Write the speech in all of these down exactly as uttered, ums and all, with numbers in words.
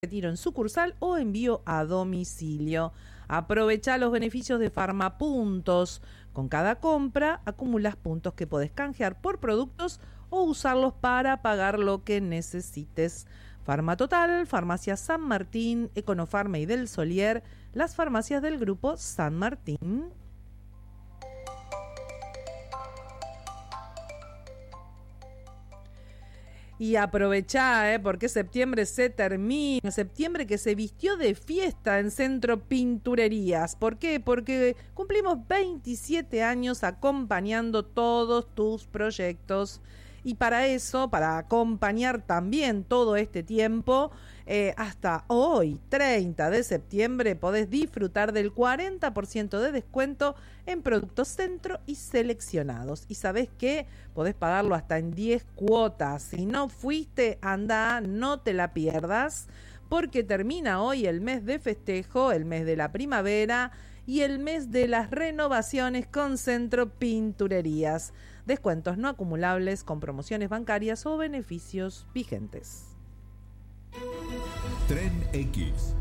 retiro en sucursal o envío a domicilio. Aprovecha los beneficios de Farmapuntos. Con cada compra acumulas puntos que podés canjear por productos o usarlos para pagar lo que necesites. Farmatotal, Farmacia San Martín, Econofarma y Del Solier, las farmacias del Grupo San Martín. Y aprovechá, eh, porque septiembre se termina, septiembre que se vistió de fiesta en Centro Pinturerías. ¿Por qué? Porque cumplimos veintisiete años acompañando todos tus proyectos. Y para eso, para acompañar también todo este tiempo, eh, hasta hoy, treinta de septiembre, podés disfrutar del cuarenta por ciento de descuento en productos Centro y seleccionados. Y ¿sabés qué? Podés pagarlo hasta en diez cuotas. Si no fuiste, anda, no te la pierdas, porque termina hoy el mes de festejo, el mes de la primavera y el mes de las renovaciones con Centro Pinturerías. Descuentos no acumulables con promociones bancarias o beneficios vigentes. Tren X.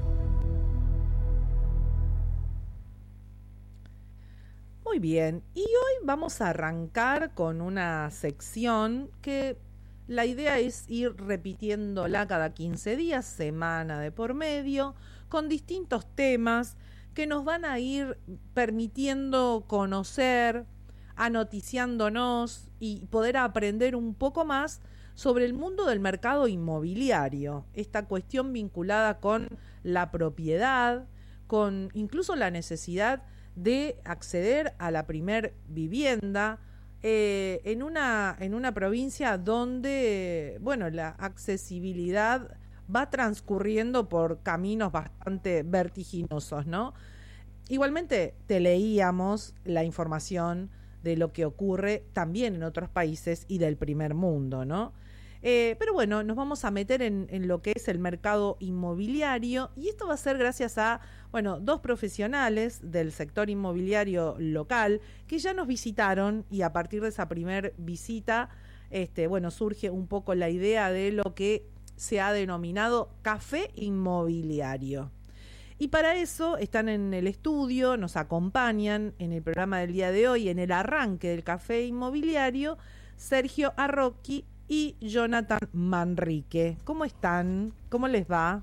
Muy bien, y hoy vamos a arrancar con una sección que la idea es ir repitiéndola cada quince días, semana de por medio, con distintos temas que nos van a ir permitiendo conocer, anoticiándonos y poder aprender un poco más sobre el mundo del mercado inmobiliario, esta cuestión vinculada con la propiedad, con incluso la necesidad de acceder a la primer vivienda eh, en una, en una provincia donde, bueno, la accesibilidad va transcurriendo por caminos bastante vertiginosos, ¿no? Igualmente te leíamos la información de lo que ocurre también en otros países y del primer mundo, ¿no? Eh, pero bueno, nos vamos a meter en, en lo que es el mercado inmobiliario, y esto va a ser gracias a, bueno, dos profesionales del sector inmobiliario local que ya nos visitaron, y a partir de esa primer visita, este, bueno, surge un poco la idea de lo que se ha denominado café inmobiliario. Y para eso están en el estudio, nos acompañan en el programa del día de hoy, en el arranque del café inmobiliario, Sergio Arrocchi y Jonathan Manrique. ¿Cómo están? ¿Cómo les va?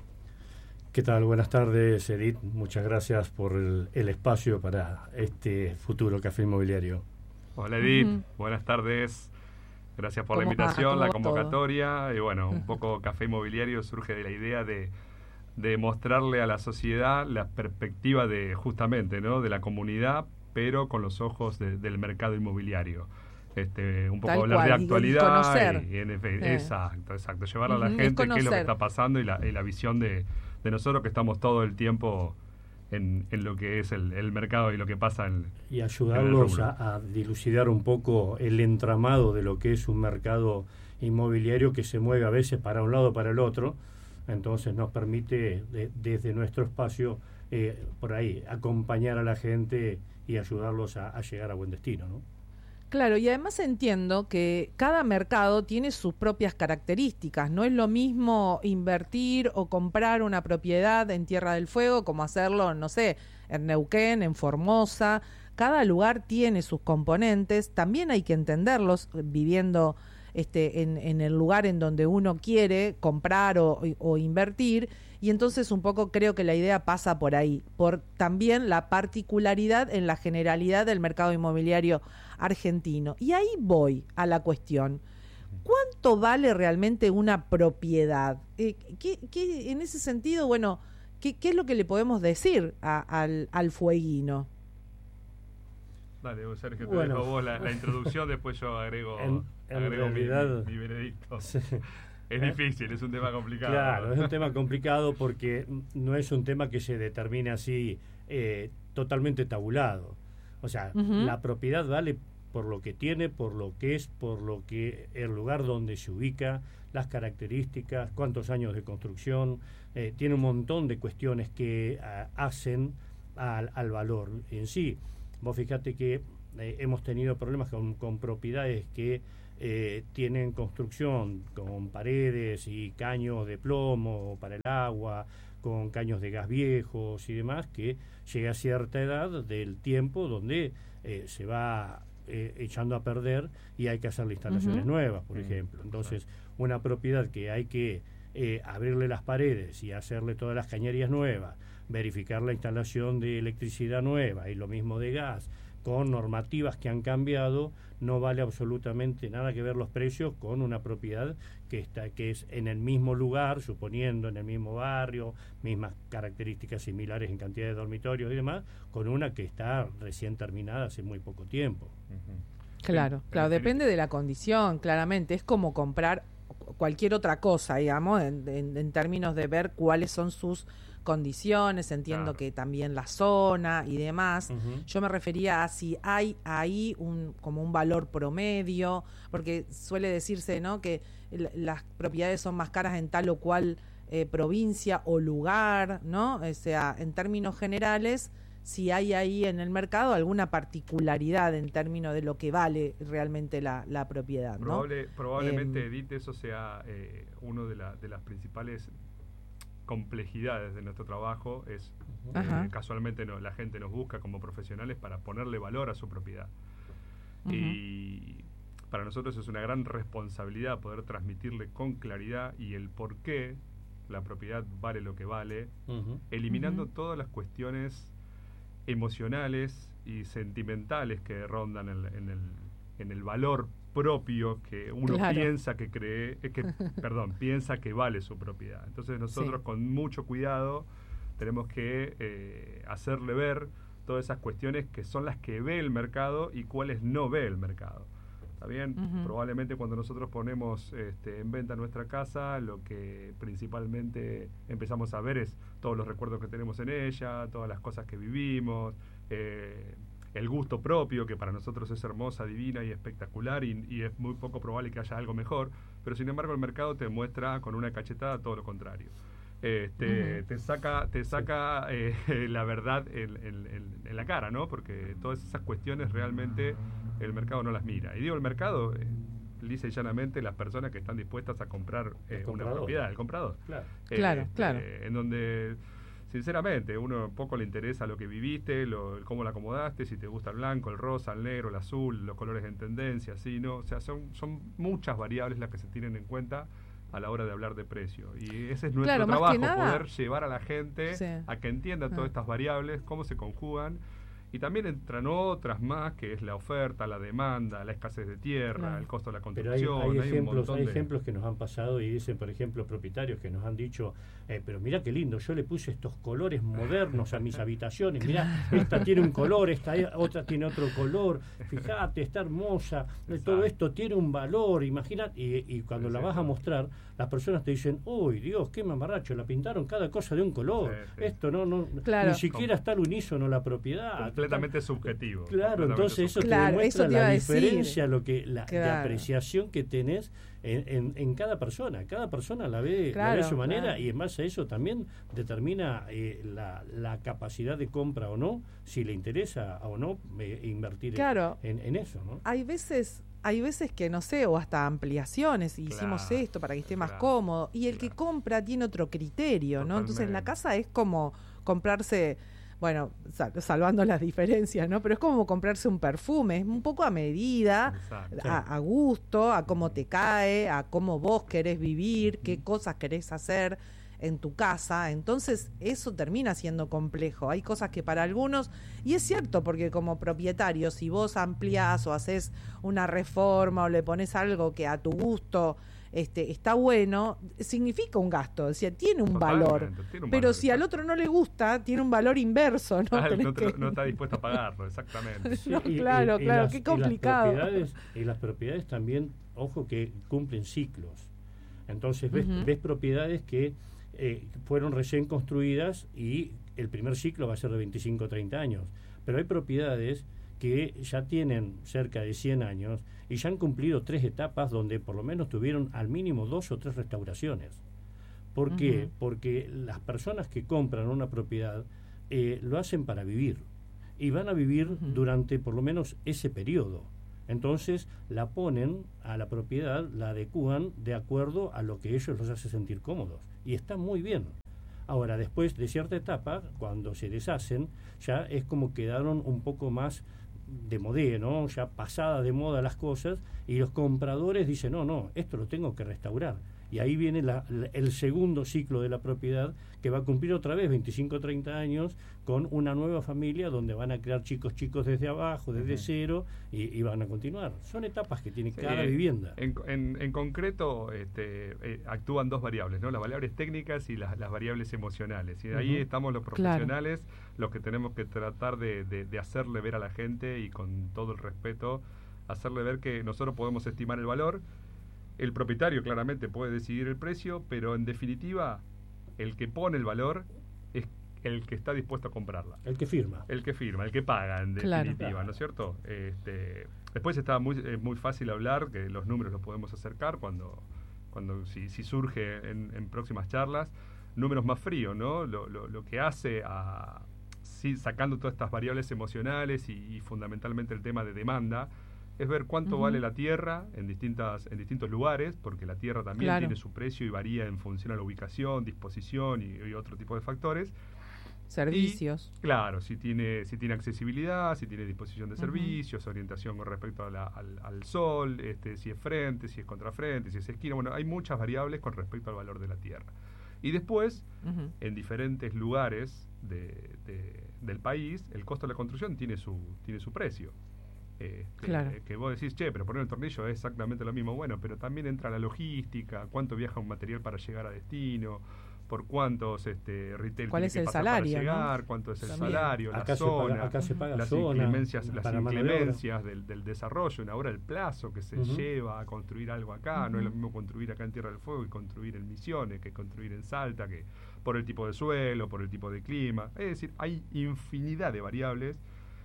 ¿Qué tal? Buenas tardes, Edith. Muchas gracias por el, el espacio para este futuro café inmobiliario. Hola, Edith. Uh-huh. Buenas tardes. Gracias por la invitación, la convocatoria. Todo? Y bueno, un poco café inmobiliario surge de la idea de de mostrarle a la sociedad la perspectiva de justamente, ¿no?, de la comunidad, pero con los ojos de, del mercado inmobiliario. Este, un poco Tal hablar cual, de actualidad y, conocer. y, y en efecto, eh. exacto, exacto, llevarle uh-huh, a la gente qué es lo que está pasando y la, y la visión de, de nosotros que estamos todo el tiempo en, en lo que es el, el mercado y lo que pasa en y ayudarlos en a, a dilucidar un poco el entramado de lo que es un mercado inmobiliario que se mueve a veces para un lado o para el otro. Entonces nos permite de, desde nuestro espacio eh, por ahí acompañar a la gente y ayudarlos a, a llegar a buen destino, ¿no? Claro, y además entiendo que cada mercado tiene sus propias características. No es lo mismo invertir o comprar una propiedad en Tierra del Fuego como hacerlo, no sé, en Neuquén, en Formosa. Cada lugar tiene sus componentes, también hay que entenderlos viviendo Este, en, en el lugar en donde uno quiere comprar o, o invertir, y entonces un poco creo que la idea pasa por ahí, por también la particularidad en la generalidad del mercado inmobiliario argentino. Y ahí voy a la cuestión. ¿Cuánto vale realmente una propiedad? Eh, ¿qué, qué, en ese sentido, bueno, ¿qué, qué es lo que le podemos decir a, al, al fueguino? Dale, Sergio, te bueno, dejo vos la, la introducción, después yo agrego, en, en agrego realidad, mi, mi, mi veredicto. Sí. Es difícil, es un tema complicado. Claro, es un tema complicado porque no es un tema que se determine así eh, totalmente tabulado. O sea, uh-huh. La propiedad vale por lo que tiene, por lo que es, por lo que el lugar donde se ubica, las características, cuántos años de construcción, eh, tiene un montón de cuestiones que uh, hacen al, al valor en sí. Vos fíjate que eh, hemos tenido problemas con, con propiedades que eh, tienen construcción con paredes y caños de plomo para el agua, con caños de gas viejos y demás, que llega a cierta edad del tiempo donde eh, se va eh, echando a perder y hay que hacerle instalaciones uh-huh. nuevas, por uh-huh. ejemplo. Entonces, una propiedad que hay que eh, abrirle las paredes y hacerle todas las cañerías nuevas, verificar la instalación de electricidad nueva y lo mismo de gas, con normativas que han cambiado, no vale absolutamente nada que ver los precios con una propiedad que está que es en el mismo lugar, suponiendo en el mismo barrio, mismas características similares en cantidad de dormitorios y demás, con una que está recién terminada hace muy poco tiempo. Uh-huh. Claro, sí, claro, depende de la condición, claramente, es como comprar cualquier otra cosa, digamos, en, en, en términos de ver cuáles son sus condiciones, entiendo claro. que también la zona y demás. Uh-huh. Yo me refería a si hay ahí un como un valor promedio, porque suele decirse, ¿no?, que l- las propiedades son más caras en tal o cual eh, provincia o lugar, ¿no? O sea, en términos generales, si hay ahí en el mercado alguna particularidad en términos de lo que vale realmente la, la propiedad, ¿no? Probable, probablemente, eh, Edith, eso sea eh, uno de, la, de las principales complejidades de nuestro trabajo. Es eh, casualmente no, la gente nos busca como profesionales para ponerle valor a su propiedad. Uh-huh. Y para nosotros es una gran responsabilidad poder transmitirle con claridad y el por qué la propiedad vale lo que vale, uh-huh. eliminando uh-huh. todas las cuestiones emocionales y sentimentales que rondan el, en, el, en el valor propio que uno claro. piensa que cree, eh, que perdón, piensa que vale su propiedad. Entonces nosotros sí. con mucho cuidado tenemos que eh, hacerle ver todas esas cuestiones que son las que ve el mercado y cuáles no ve el mercado. ¿Está bien? Uh-huh. Probablemente cuando nosotros ponemos este, en venta nuestra casa, lo que principalmente empezamos a ver es todos los recuerdos que tenemos en ella, todas las cosas que vivimos, eh, el gusto propio, que para nosotros es hermosa, divina y espectacular, y, y es muy poco probable que haya algo mejor, pero sin embargo el mercado te muestra con una cachetada todo lo contrario. Este, uh-huh. te saca te saca eh, la verdad en, en, en la cara, ¿no? Porque todas esas cuestiones realmente el mercado no las mira. Y digo el mercado, eh, lisa y llanamente las personas que están dispuestas a comprar eh, una propiedad, el comprador. Claro, eh, claro, este, claro. En donde sinceramente, uno poco le interesa lo que viviste, lo, cómo la acomodaste, si te gusta el blanco, el rosa, el negro, el azul, los colores en tendencia, ¿sí? ¿No? O sea, son, son muchas variables las que se tienen en cuenta a la hora de hablar de precio. Y ese es nuestro claro, trabajo, nada, poder llevar a la gente sí. a que entienda todas ah. estas variables, cómo se conjugan. Y también entran otras más, que es la oferta, la demanda, la escasez de tierra, claro. el costo de la construcción. Pero hay, hay, hay ejemplos, un hay de... ejemplos que nos han pasado y dicen, por ejemplo, propietarios que nos han dicho, eh, pero mira qué lindo, yo le puse estos colores modernos a mis habitaciones, mira, esta tiene un color, esta otra tiene otro color, fíjate, está hermosa, Exacto. todo esto tiene un valor, imagínate, y, y cuando sí, la vas sí, a mostrar, las personas te dicen, uy, Dios, qué mamarracho, la pintaron cada cosa de un color, sí, sí. esto no, no claro. ni siquiera está al unísono la propiedad. Completamente está, subjetivo. Claro, entonces eso claro, te demuestra eso te la decir. diferencia, lo que la claro. de apreciación que tenés en, en, en cada persona. Cada persona la ve, claro, la ve a su manera claro. y en base a eso también determina eh, la, la capacidad de compra o no, si le interesa o no eh, invertir claro. en, en, en eso, ¿no? Hay veces... Hay veces que, no sé, o hasta ampliaciones, y claro, hicimos esto para que esté más claro, cómodo. Y el claro. que compra tiene otro criterio, Totalmente. ¿no? Entonces la casa es como comprarse, bueno, sal, salvando las diferencias, ¿no? Pero es como comprarse un perfume, es un poco a medida, a, a gusto, a cómo te cae, a cómo vos querés vivir, qué cosas querés hacer en tu casa. Entonces eso termina siendo complejo. Hay cosas que para algunos, y es cierto, porque como propietario, si vos ampliás o haces una reforma o le pones algo que a tu gusto este, está bueno, significa un gasto, o sea, tiene un Totalmente, valor, tiene un pero valor, si exacto. al otro no le gusta, tiene un valor inverso, ¿no? Ah, no, que... no está dispuesto a pagarlo, exactamente. Sí, no, y, claro, y, claro, y las, qué complicado. Y las, propiedades, y las propiedades también, ojo, que cumplen ciclos. Entonces ves, uh-huh. ves propiedades que Eh, fueron recién construidas y el primer ciclo va a ser de veinticinco o treinta años, pero hay propiedades que ya tienen cerca de cien años y ya han cumplido tres etapas donde por lo menos tuvieron al mínimo dos o tres restauraciones. ¿Por uh-huh. qué? Porque las personas que compran una propiedad eh, lo hacen para vivir y van a vivir uh-huh. durante por lo menos ese periodo. Entonces la ponen a la propiedad, la adecúan de acuerdo a lo que ellos los hace sentir cómodos. Y está muy bien. Ahora, después de cierta etapa, cuando se deshacen, ya es como quedaron un poco más de modé, ¿no? Ya pasada de moda las cosas, y los compradores dicen, no, no, esto lo tengo que restaurar. Y ahí viene la, la, el segundo ciclo de la propiedad, que va a cumplir otra vez veinticinco o treinta años con una nueva familia donde van a crear chicos chicos desde abajo, desde uh-huh. cero, y, y van a continuar. Son etapas que tiene cada sí, vivienda. En, en, en concreto este, eh, actúan dos variables, ¿no? Las variables técnicas y las, las variables emocionales. Y de ahí uh-huh. estamos los profesionales, claro. los que tenemos que tratar de, de, de hacerle ver a la gente, y con todo el respeto, hacerle ver que nosotros podemos estimar el valor. El propietario claramente puede decidir el precio, pero en definitiva el que pone el valor es el que está dispuesto a comprarla. El que firma. El que firma, el que paga, en claro. definitiva, ¿no es cierto? Este, después está muy, es muy fácil hablar, que los números los podemos acercar cuando, cuando si, si surge en, en próximas charlas, números más fríos, ¿no? Lo, lo, lo que hace a, sí, sacando todas estas variables emocionales y, y fundamentalmente el tema de demanda, es ver cuánto uh-huh. vale la tierra en distintas en distintos lugares, porque la tierra también claro. tiene su precio y varía en función a la ubicación, disposición y, y otro tipo de factores. Servicios. Y, claro, si tiene si tiene accesibilidad, si tiene disposición de uh-huh. servicios, orientación con respecto a la, al, al sol, este, si es frente, si es contrafrente, si es esquina. Bueno, hay muchas variables con respecto al valor de la tierra. Y después, uh-huh. en diferentes lugares de, de, del país, el costo de la construcción tiene su tiene su precio. Eh, claro. que, que vos decís, che, pero poner el tornillo es exactamente lo mismo. Bueno, pero también entra la logística, cuánto viaja un material para llegar a destino, por cuántos este, retail ¿Cuál tiene es que el pasar salario, para llegar, ¿no? cuánto es también. el salario, acá la se zona, paga, acá se paga las zona, inclemencias, las inclemencias de del, del desarrollo, ahora el plazo que se uh-huh. lleva a construir algo acá. Uh-huh. No es lo mismo construir acá en Tierra del Fuego y construir en Misiones, que construir en Salta, que por el tipo de suelo, por el tipo de clima. Es decir, hay infinidad de variables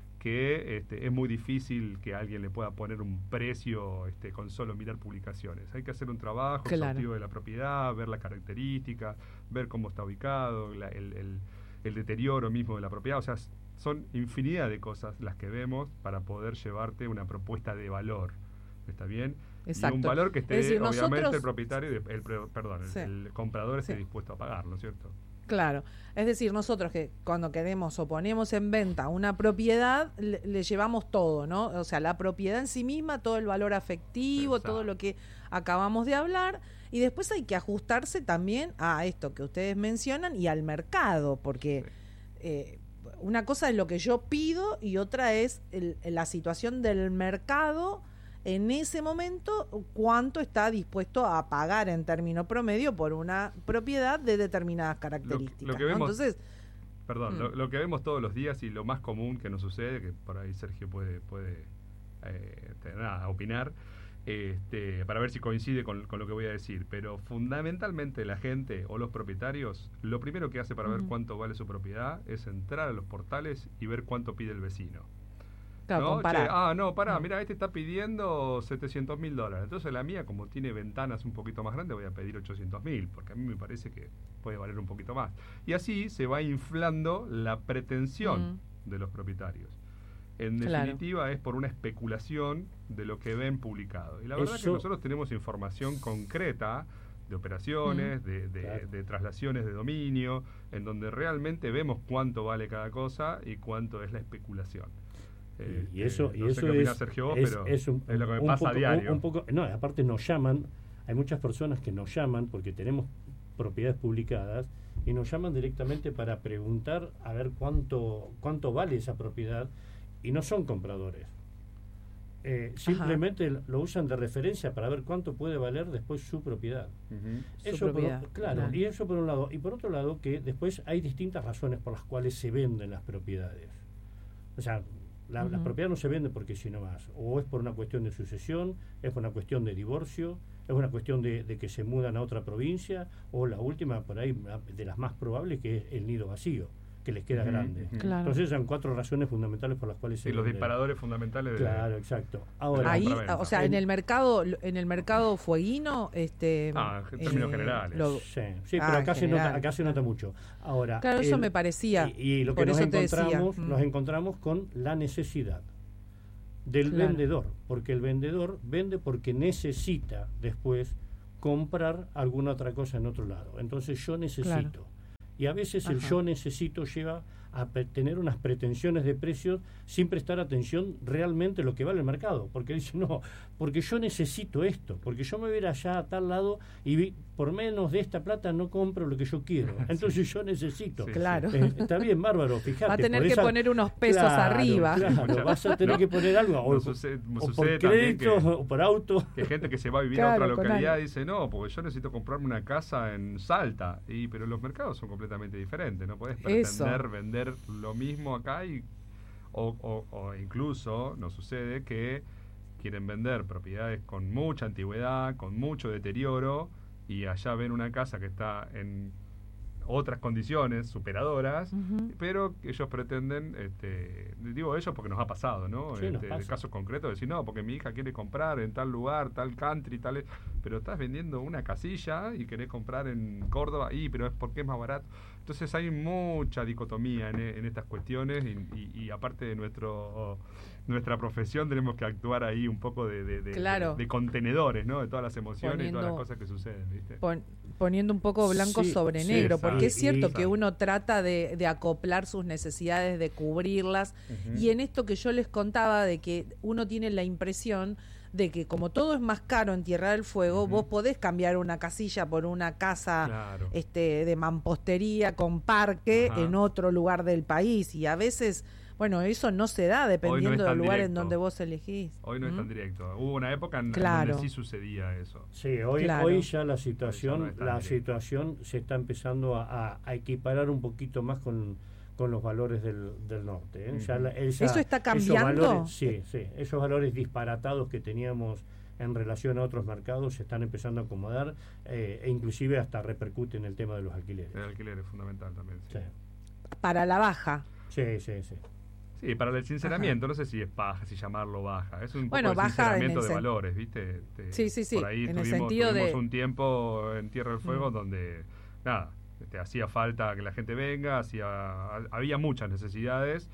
que este, es muy difícil que alguien le pueda poner un precio este, con solo mirar publicaciones. Hay que hacer un trabajo claro. exhaustivo de la propiedad, ver las características, ver cómo está ubicado, la, el, el, el deterioro mismo de la propiedad. O sea, son infinidad de cosas las que vemos para poder llevarte una propuesta de valor. ¿Está bien? Exacto. Y un valor que esté, decir, obviamente, nosotros... el propietario, el, el, perdón, sí. el, el comprador esté sí. dispuesto a pagarlo, ¿no es cierto? Claro, es decir, nosotros que cuando queremos o ponemos en venta una propiedad, le, le llevamos todo, ¿no? O sea, la propiedad en sí misma, todo el valor afectivo, Exacto. todo lo que acabamos de hablar, y después hay que ajustarse también a esto que ustedes mencionan y al mercado, porque sí. eh, una cosa es lo que yo pido y otra es el, la situación del mercado en ese momento, cuánto está dispuesto a pagar en término promedio por una propiedad de determinadas características. Lo, lo que vemos, ¿no? Entonces, perdón, mm. lo, lo que vemos todos los días y lo más común que nos sucede, que por ahí Sergio puede puede eh, nada, opinar, este, para ver si coincide con, con lo que voy a decir, pero fundamentalmente la gente o los propietarios, lo primero que hace para mm. ver cuánto vale su propiedad es entrar a los portales y ver cuánto pide el vecino. Claro, ¿no? Che, ah, no, pará, mira, este está pidiendo setecientos mil dólares. Entonces la mía, como tiene ventanas un poquito más grandes, voy a pedir ochocientos mil, porque a mí me parece que puede valer un poquito más. Y así se va inflando la pretensión mm. de los propietarios. En definitiva, claro. es por una especulación de lo que ven publicado. Y la verdad es que nosotros tenemos información concreta de operaciones, mm. de, de, claro. de traslaciones de dominio, en donde realmente vemos cuánto vale cada cosa y cuánto es la especulación. Eh, y eso, eh, y no eso sé qué es, Sergio vos, es, pero es, un, es lo que me un pasa poco, a diario. Un, un poco, no, aparte nos llaman, hay muchas personas que nos llaman porque tenemos propiedades publicadas y nos llaman directamente para preguntar a ver cuánto cuánto vale esa propiedad y no son compradores. Eh, simplemente Ajá. lo usan de referencia para ver cuánto puede valer después su propiedad. Uh-huh. Eso su propiedad. Por, claro, claro, y eso por un lado. Y por otro lado, que después hay distintas razones por las cuales se venden las propiedades. O sea, La, uh-huh. la propiedad no se vende porque si no más, o es por una cuestión de sucesión, es por una cuestión de divorcio, es una cuestión de, de que se mudan a otra provincia, o la última por ahí de las más probables, que es el nido vacío, que les queda uh-huh. grande. Uh-huh. Claro. Entonces son cuatro razones fundamentales por las cuales se y los vende. disparadores fundamentales de, claro, exacto. Ahora, ahí, o sea, en el mercado, en el mercado fueguino, este, ah, en términos eh, generales. Lo, sí, sí ah, pero acá se nota, acá se nota mucho. Ahora, claro, eso el, me parecía. Y, y lo que por nos eso encontramos, te decía. nos encontramos con la necesidad. del Claro. vendedor, porque el vendedor vende porque necesita después comprar alguna otra cosa en otro lado. Entonces yo necesito. Claro. Y a veces Ajá. el yo necesito lleva a pe- tener unas pretensiones de precios sin prestar atención realmente lo que vale el mercado, porque dice, no, porque yo necesito esto, porque yo me voy a ir allá a tal lado y vi, por menos de esta plata no compro lo que yo quiero, entonces yo necesito. Sí, Claro. Eh, está bien, bárbaro, fíjate. Va a tener por que esa- poner unos pesos Claro, arriba. claro, Mucha- vas a tener no, que poner algo, o, no sucede- o sucede por también crédito, que- o por auto. Que hay gente que se va a vivir Claro, a otra con localidad algo. y dice, no, porque yo necesito comprarme una casa en Salta. Y pero los mercados son completamente diferentes. No podés Eso. pretender vender lo mismo acá y o, o, o incluso nos sucede que quieren vender propiedades con mucha antigüedad, con mucho deterioro, y allá ven una casa que está en otras condiciones superadoras, Ujú. pero que ellos pretenden, este, digo ellos porque nos ha pasado, ¿no? Sí, nos Este, pasa. el caso concreto, decir, no, porque mi hija quiere comprar en tal lugar, tal country, tal, pero estás vendiendo una casilla y querés comprar en Córdoba, y pero es porque es más barato. Entonces hay mucha dicotomía en, en estas cuestiones y, y, y aparte de nuestro nuestra profesión tenemos que actuar ahí un poco de, de, de, Claro. de, de contenedores, ¿no? De todas las emociones y todas las Poniendo- cosas que suceden, ¿viste? Pon- poniendo un poco blanco Sí, sobre sí, negro, exacto. porque es cierto Y- que uno trata de, de acoplar sus necesidades, de cubrirlas, Ujú. y en esto que yo les contaba de que uno tiene la impresión de que como todo es más caro en Tierra del Fuego, Ujú. vos podés cambiar una casilla por una casa Claro. este de mampostería con parque Ajá. en otro lugar del país, y a veces, bueno, eso no se da dependiendo tan del lugar en directo. donde vos elegís. Hoy no es ¿Mm? tan directo. Hubo una época en, en Claro. donde sí sucedía eso. Sí, hoy, Claro. hoy ya la Hoy ya situación, no es tan la directo. situación se está empezando a, a- a equiparar un poquito más con, con los valores del, del norte. ¿eh? Ya Ujú. la- esa- ¿Eso está esos cambiando? valores- sí, sí, esos valores disparatados que teníamos en relación a otros mercados se están empezando a acomodar eh, e inclusive hasta repercute en el tema de los alquileres. El alquiler es fundamental también. Sí, Sí, Para la baja. sí, sí. sí. Sí, para el sinceramiento, no sé si es baja, si llamarlo baja. Es un Bueno, poco el baja en sinceramiento el de sen- valores, ¿viste? Este, Sí, sí, sí, Por ahí en el tuvimos, sentido tuvimos de- un tiempo en Tierra del Fuego Mm. donde, nada, este, hacía falta que la gente venga, hacía, había muchas necesidades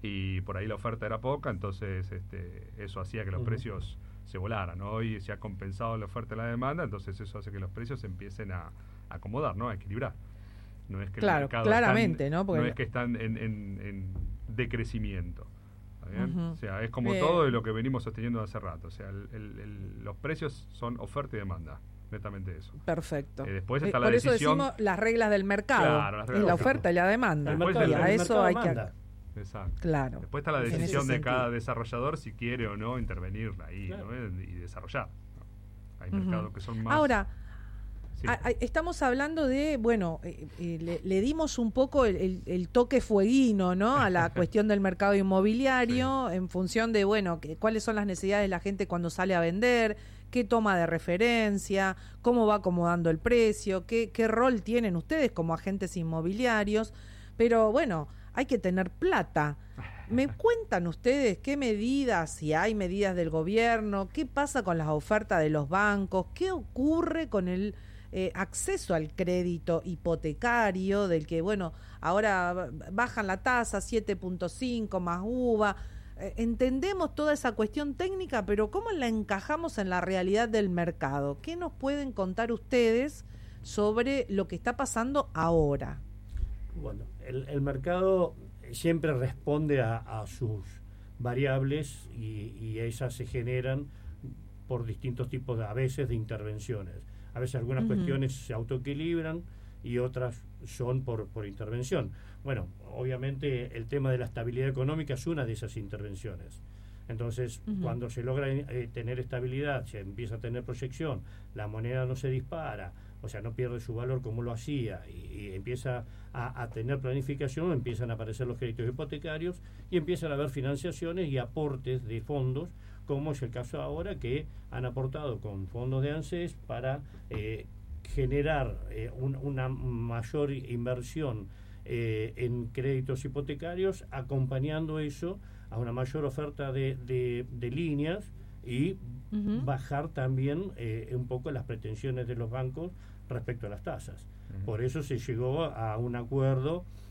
y por ahí la oferta era poca, entonces este, eso hacía que los Ujú. precios se volaran, ¿no? Hoy se ha compensado la oferta y la demanda, entonces eso hace que los precios se empiecen a, a acomodar, ¿no? A equilibrar. No es que el Claro, mercado claramente, está en- ¿no? Porque- no es que están en, en, en decrecimiento. ¿Está bien? Ujú. O sea, es como Bien. todo de lo que venimos sosteniendo hace rato. O sea, el- el- el- los precios son oferta y demanda. Netamente eso. Perfecto. Eh, después está Eh, la Por eso decisión- decimos las reglas del mercado. Claro, las reglas es del la mercado. oferta y la demanda. El Después mercado, y a el eso mercado hay que... manda. Exacto. Claro. Después está la En ese decisión de cada sentido. desarrollador si quiere o no intervenir ahí, Claro. ¿no? Y desarrollar. ¿no? Hay Ujú. mercados que son más... Ahora, Sí. a- a- estamos hablando de, bueno, eh, eh, le, le dimos un poco el, el- el toque fueguino, ¿no? A la cuestión del mercado inmobiliario en función de, bueno, que, cuáles son las necesidades de la gente cuando sale a vender, qué toma de referencia, cómo va acomodando el precio, qué, qué rol tienen ustedes como agentes inmobiliarios. Pero bueno, hay que tener plata. ¿Me cuentan ustedes qué medidas, si hay medidas del gobierno, qué pasa con las ofertas de los bancos, qué ocurre con el eh, acceso al crédito hipotecario, del que, bueno, ahora bajan la tasa siete punto cinco más U V A? Eh, entendemos toda esa cuestión técnica, pero ¿cómo la encajamos en la realidad del mercado? ¿Qué nos pueden contar ustedes sobre lo que está pasando ahora? Bueno, el, el mercado siempre responde a, a sus variables y, y esas se generan por distintos tipos, de, a veces, de intervenciones. A veces algunas Ujú. cuestiones se autoequilibran y otras son por, por intervención. Bueno, obviamente el tema de la estabilidad económica es una de esas intervenciones. Entonces, Ujú. cuando se logra eh, tener estabilidad, se empieza a tener proyección, la moneda no se dispara, o sea, no pierde su valor como lo hacía y, y empieza a, a tener planificación, empiezan a aparecer los créditos hipotecarios y empiezan a haber financiaciones y aportes de fondos, como es el caso ahora, que han aportado con fondos de ANSES para eh, generar eh, un, una mayor inversión eh, en créditos hipotecarios, acompañando eso a una mayor oferta de, de, de líneas y Ujú. bajar también eh, un poco las pretensiones de los bancos respecto a las tasas. Ujú. Por eso se llegó a un acuerdo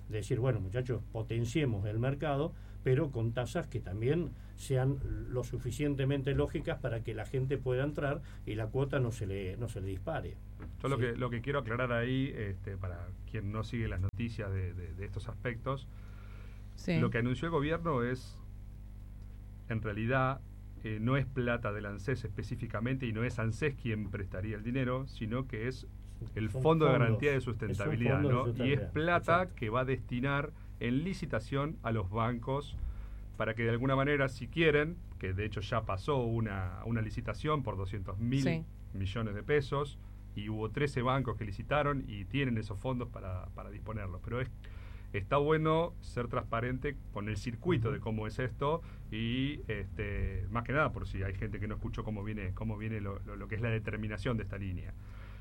de decir, bueno, muchachos, potenciemos el mercado, pero con tasas que también sean lo suficientemente lógicas para que la gente pueda entrar y la cuota no se le no se le dispare. Yo lo, sí. que, lo que quiero aclarar ahí, este, para quien no sigue las noticias de, de, de estos aspectos, sí. lo que anunció el gobierno es, en realidad, eh, no es plata del ANSES específicamente, y no es ANSES quien prestaría el dinero, sino que es el Fondo fondos, de Garantía de Sustentabilidad, ¿no? De sustentabilidad. Y es plata Exacto. que va a destinar en licitación a los bancos para que de alguna manera, si quieren, que de hecho ya pasó una, una licitación por doscientos mil sí. millones de pesos, y hubo trece bancos que licitaron y tienen esos fondos para, para disponerlos. Pero es, está bueno ser transparente con el circuito uh-huh. de cómo es esto, y este, más que nada por si hay gente que no escuchó cómo viene, cómo viene lo, lo, lo que es la determinación de esta línea.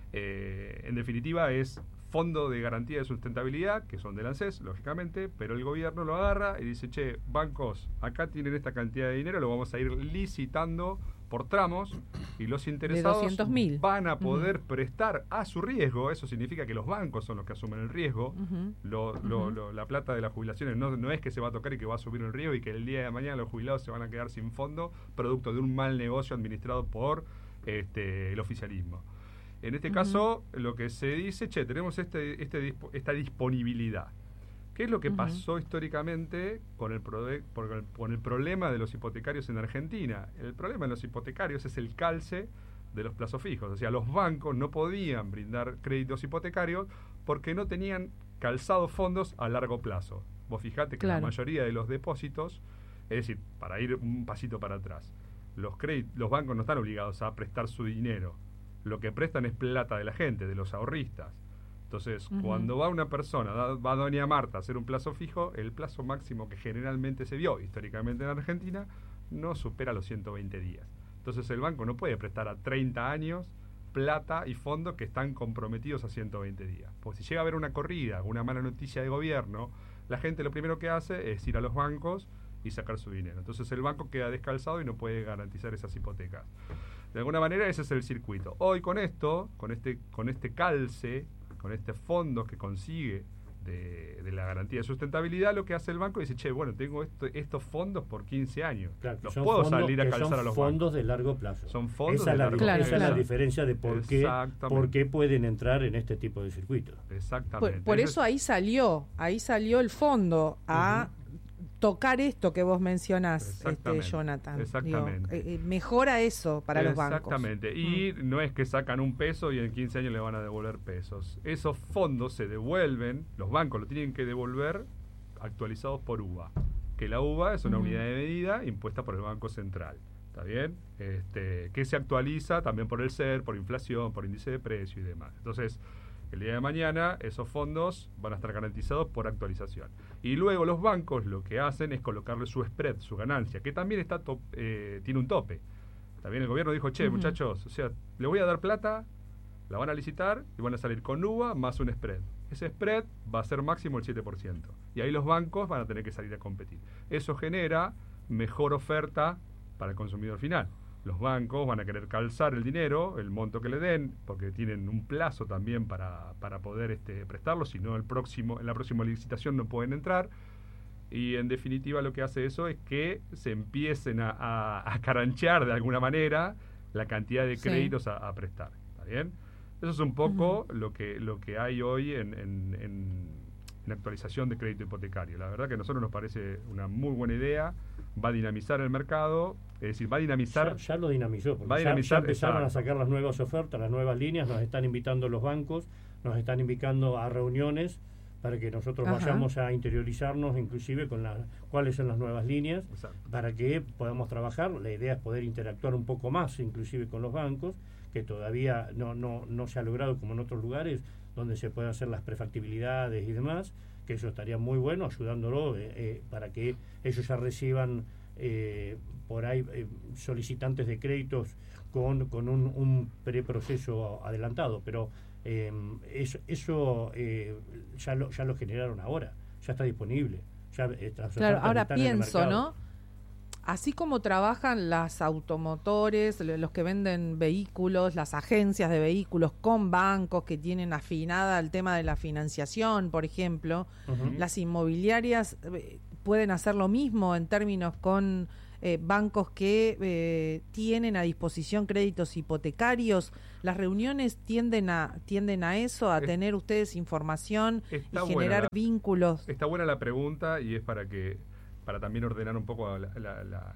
Eh, en definitiva es Fondo de Garantía de Sustentabilidad, que son del ANSES, lógicamente, pero el gobierno lo agarra y dice, che, bancos, acá tienen esta cantidad de dinero, lo vamos a ir licitando por tramos, y los interesados van a poder uh-huh. prestar a su riesgo. Eso significa que los bancos son los que asumen el riesgo. Uh-huh. lo, lo, uh-huh. lo, la plata de las jubilaciones no, no es que se va a tocar y que va a subir el riesgo y que el día de mañana los jubilados se van a quedar sin fondo, producto de un mal negocio administrado por este, el oficialismo. En este uh-huh. caso, lo que se dice, che, tenemos este, este, esta disponibilidad. ¿Qué es lo que uh-huh. pasó históricamente con el, prode- por el, con el problema de los hipotecarios en Argentina? El problema de los hipotecarios es el calce de los plazos fijos. O sea, los bancos no podían brindar créditos hipotecarios porque no tenían calzados fondos a largo plazo. Vos fijate que claro. la mayoría de los depósitos, es decir, para ir un pasito para atrás, los, crédit- los bancos no están obligados a prestar su dinero. Lo que prestan es plata de la gente, de los ahorristas. Entonces, uh-huh. cuando va una persona, va doña Marta a hacer un plazo fijo, el plazo máximo que generalmente se vio históricamente en Argentina no supera los ciento veinte días. Entonces, el banco no puede prestar a treinta años plata y fondos que están comprometidos a ciento veinte días. Porque si llega a haber una corrida, una mala noticia de gobierno, la gente lo primero que hace es ir a los bancos y sacar su dinero. Entonces, el banco queda descalzado y no puede garantizar esas hipotecas. De alguna manera ese es el circuito. Hoy con esto, con este, con este calce, con este fondo que consigue de, de la garantía de sustentabilidad, lo que hace el banco es dice, che, bueno, tengo esto, estos fondos por quince años. Claro, los puedo fondos, salir a calzar a los fondos bancos. de largo plazo. Son fondos esa de largo plazo. Claro, esa claro. es la diferencia de por qué, por qué pueden entrar en este tipo de circuitos. Exactamente. Por, por eso ahí salió, ahí salió el fondo a... Uh-huh. tocar esto que vos mencionás, este, Jonathan. Exactamente. Digo, eh, mejora eso para los bancos. Exactamente. Y mm. no es que sacan un peso y en quince años le van a devolver pesos. Esos fondos se devuelven, los bancos lo tienen que devolver actualizados por U V A. Que la U V A es una mm. unidad de medida impuesta por el Banco Central. ¿Está bien? Este, que se actualiza también por el C E R, por inflación, por índice de precio y demás. Entonces, el día de mañana esos fondos van a estar garantizados por actualización. Y luego los bancos lo que hacen es colocarle su spread, su ganancia, que también está top, eh, tiene un tope. También el gobierno dijo, che, uh-huh. muchachos, o sea, le voy a dar plata, la van a licitar y van a salir con U V A más un spread. Ese spread va a ser máximo el siete por ciento. Y ahí los bancos van a tener que salir a competir. Eso genera mejor oferta para el consumidor final. Los bancos van a querer calzar el dinero, el monto que le den, porque tienen un plazo también para, para poder este, prestarlo, si no el próximo, en la próxima licitación no pueden entrar. Y en definitiva lo que hace eso es que se empiecen a, a, a caranchear de alguna manera la cantidad de créditos sí. a, a prestar. ¿Está bien? Eso es un poco uh-huh. lo que lo que hay hoy en, en, en, en actualización de crédito hipotecario. La verdad que a nosotros nos parece una muy buena idea, va a dinamizar el mercado. Es decir, va a dinamizar... Ya, ya lo dinamizó, porque va a dinamizar, ya, ya empezaron exacto. a sacar las nuevas ofertas, las nuevas líneas, nos están invitando los bancos, nos están invitando a reuniones para que nosotros Ajá. vayamos a interiorizarnos inclusive con la, cuáles son las nuevas líneas, exacto. para que podamos trabajar. La idea es poder interactuar un poco más inclusive con los bancos, que todavía no, no, no se ha logrado como en otros lugares, donde se pueden hacer las prefactibilidades y demás, que eso estaría muy bueno, ayudándolo eh, eh, para que ellos ya reciban... Eh, por ahí eh, solicitantes de créditos con, con un, un preproceso adelantado, pero eh, eso, eso eh, ya, lo, ya lo generaron ahora, ya está disponible. Ya, claro, ahora pienso, ¿no? así como trabajan las automotores, los que venden vehículos, las agencias de vehículos con bancos que tienen afinada el tema de la financiación, por ejemplo, uh-huh. las inmobiliarias eh, pueden hacer lo mismo en términos con eh, bancos que eh, tienen a disposición créditos hipotecarios. Las reuniones tienden a tienden a eso, a es, tener ustedes información y generar la, vínculos. Está buena la pregunta y es para que para también ordenar un poco la, la, la,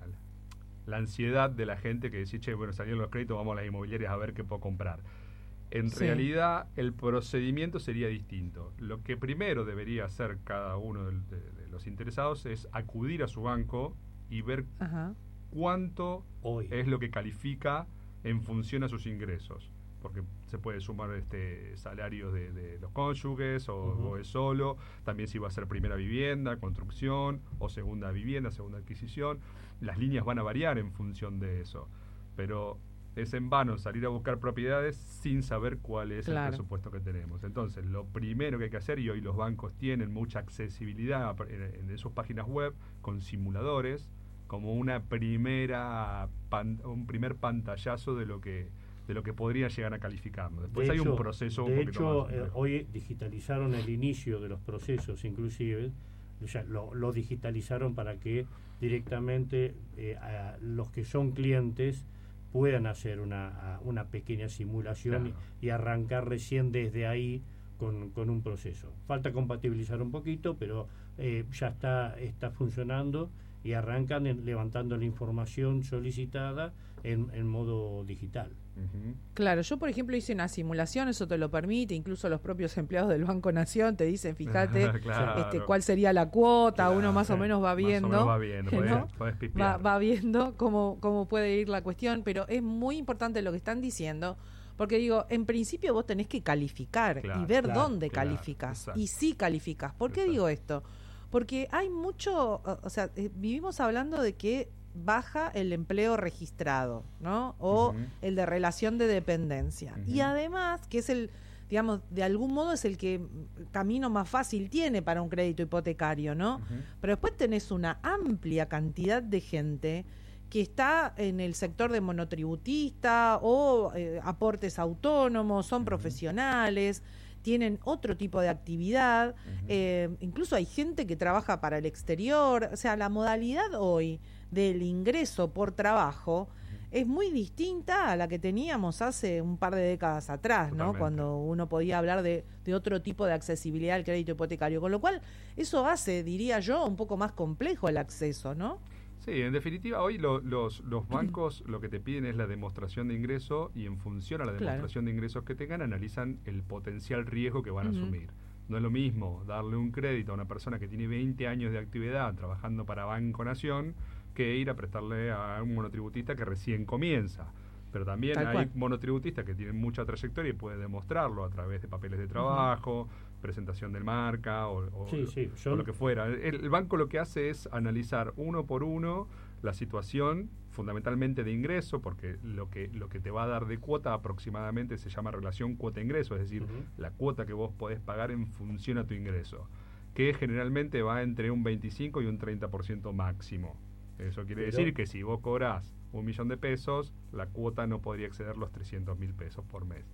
la ansiedad de la gente que dice, che, bueno, salieron los créditos, vamos a las inmobiliarias a ver qué puedo comprar. En sí. realidad, el procedimiento sería distinto. Lo que primero debería hacer cada uno de, de, de los interesados es acudir a su banco y ver Ajá. cuánto Hoy. es lo que califica en función a sus ingresos. Porque se puede sumar este salarios de, de los cónyuges o, uh-huh. o es solo, también si va a ser primera vivienda, construcción o segunda vivienda, segunda adquisición. Las líneas van a variar en función de eso, pero es en vano salir a buscar propiedades sin saber cuál es claro. el presupuesto que tenemos. Entonces, lo primero que hay que hacer, y hoy los bancos tienen mucha accesibilidad en, en sus páginas web con simuladores, como una primera pan, un primer pantallazo de lo que de lo que podría llegar a calificarlo. Después de hay hecho, un proceso de un hecho, eh, hoy digitalizaron el inicio de los procesos, inclusive ya lo, lo digitalizaron para que directamente eh, a los que son clientes puedan hacer una, una pequeña simulación claro. y, y arrancar recién desde ahí con, con un proceso. Falta compatibilizar un poquito, pero eh, ya está, está funcionando y arrancan en, levantando la información solicitada en, en modo digital. Uh-huh. Claro, yo por ejemplo hice una simulación, eso te lo permite, incluso los propios empleados del Banco Nación te dicen, fíjate claro. este, cuál sería la cuota, claro, uno más o menos va viendo, más o menos va viendo, ¿no? podés, podés va, va viendo cómo, cómo puede ir la cuestión, pero es muy importante lo que están diciendo, porque digo, en principio vos tenés que calificar claro, y ver claro, dónde claro, calificas, exacto. y sí calificas. ¿Por qué exacto. digo esto? Porque hay mucho, o sea, eh, vivimos hablando de que baja el empleo registrado, ¿no? O uh-huh. el de relación de dependencia. Uh-huh. Y además, que es el, digamos, de algún modo es el que camino más fácil tiene para un crédito hipotecario, ¿no? Uh-huh. Pero después tenés una amplia cantidad de gente que está en el sector de monotributista o eh, aportes autónomos, son uh-huh. profesionales, tienen otro tipo de actividad, uh-huh. eh, incluso hay gente que trabaja para el exterior, o sea, la modalidad hoy del ingreso por trabajo uh-huh. es muy distinta a la que teníamos hace un par de décadas atrás, Totalmente. ¿no? Cuando uno podía hablar de, de otro tipo de accesibilidad al crédito hipotecario, con lo cual eso hace, diría yo, un poco más complejo el acceso, ¿no? Sí, en definitiva, hoy lo, los, los bancos lo que te piden es la demostración de ingreso y en función a la demostración claro. de ingresos que tengan, analizan el potencial riesgo que van uh-huh. a asumir. No es lo mismo darle un crédito a una persona que tiene veinte años de actividad trabajando para Banco Nación que ir a prestarle a un monotributista que recién comienza. Pero también Tal hay cual. monotributistas que tienen mucha trayectoria y pueden demostrarlo a través de papeles de trabajo, uh-huh. presentación del marca o, o, sí, sí, o lo que fuera. El, el banco lo que hace es analizar uno por uno la situación, fundamentalmente de ingreso, porque lo que lo que te va a dar de cuota aproximadamente se llama relación cuota-ingreso, es decir, uh-huh. la cuota que vos podés pagar en función a tu ingreso, que generalmente va entre un veinticinco y un treinta por ciento máximo. Eso quiere Pero, decir que si vos cobrás un millón de pesos, la cuota no podría exceder los trescientos mil pesos por mes.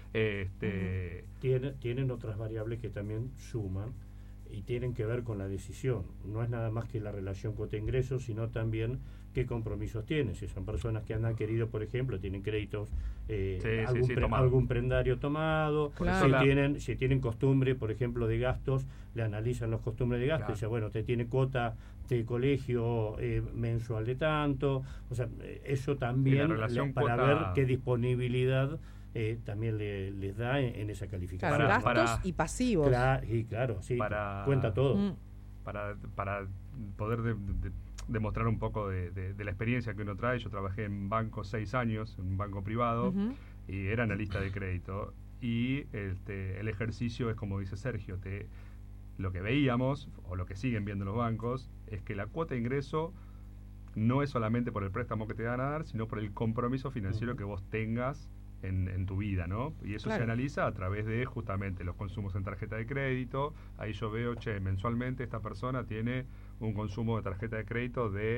Este, uh-huh. Tiene, tienen otras variables que también suman y tienen que ver con la decisión. No es nada más que la relación cuota-ingresos, sino también qué compromisos tienen. Si son personas que han querido, por ejemplo, tienen créditos, eh, sí, algún, sí, sí, pre, algún prendario tomado, claro. si, la... tienen, si tienen costumbre, por ejemplo, de gastos, le analizan los costumbres de gastos, claro. y dicen, bueno, usted tiene cuota de colegio eh, mensual de tanto, o sea, eso también le, para cuota... ver qué disponibilidad eh, también le, les da en, en esa calificación. Claro, gastos para, y pasivos. Claro, y claro, sí, para, cuenta todo. Mm. Para, para poder de, de, demostrar un poco de, de, de la experiencia que uno trae, yo trabajé en banco seis años, en un banco privado, uh-huh. y era analista de crédito. Y este, el ejercicio es como dice Sergio, te, lo que veíamos, o lo que siguen viendo los bancos, es que la cuota de ingreso no es solamente por el préstamo que te van a dar, sino por el compromiso financiero uh-huh. que vos tengas en, en tu vida, ¿no? Y eso claro. se analiza a través de justamente los consumos en tarjeta de crédito. Ahí yo veo, che, mensualmente esta persona tiene un consumo de tarjeta de crédito de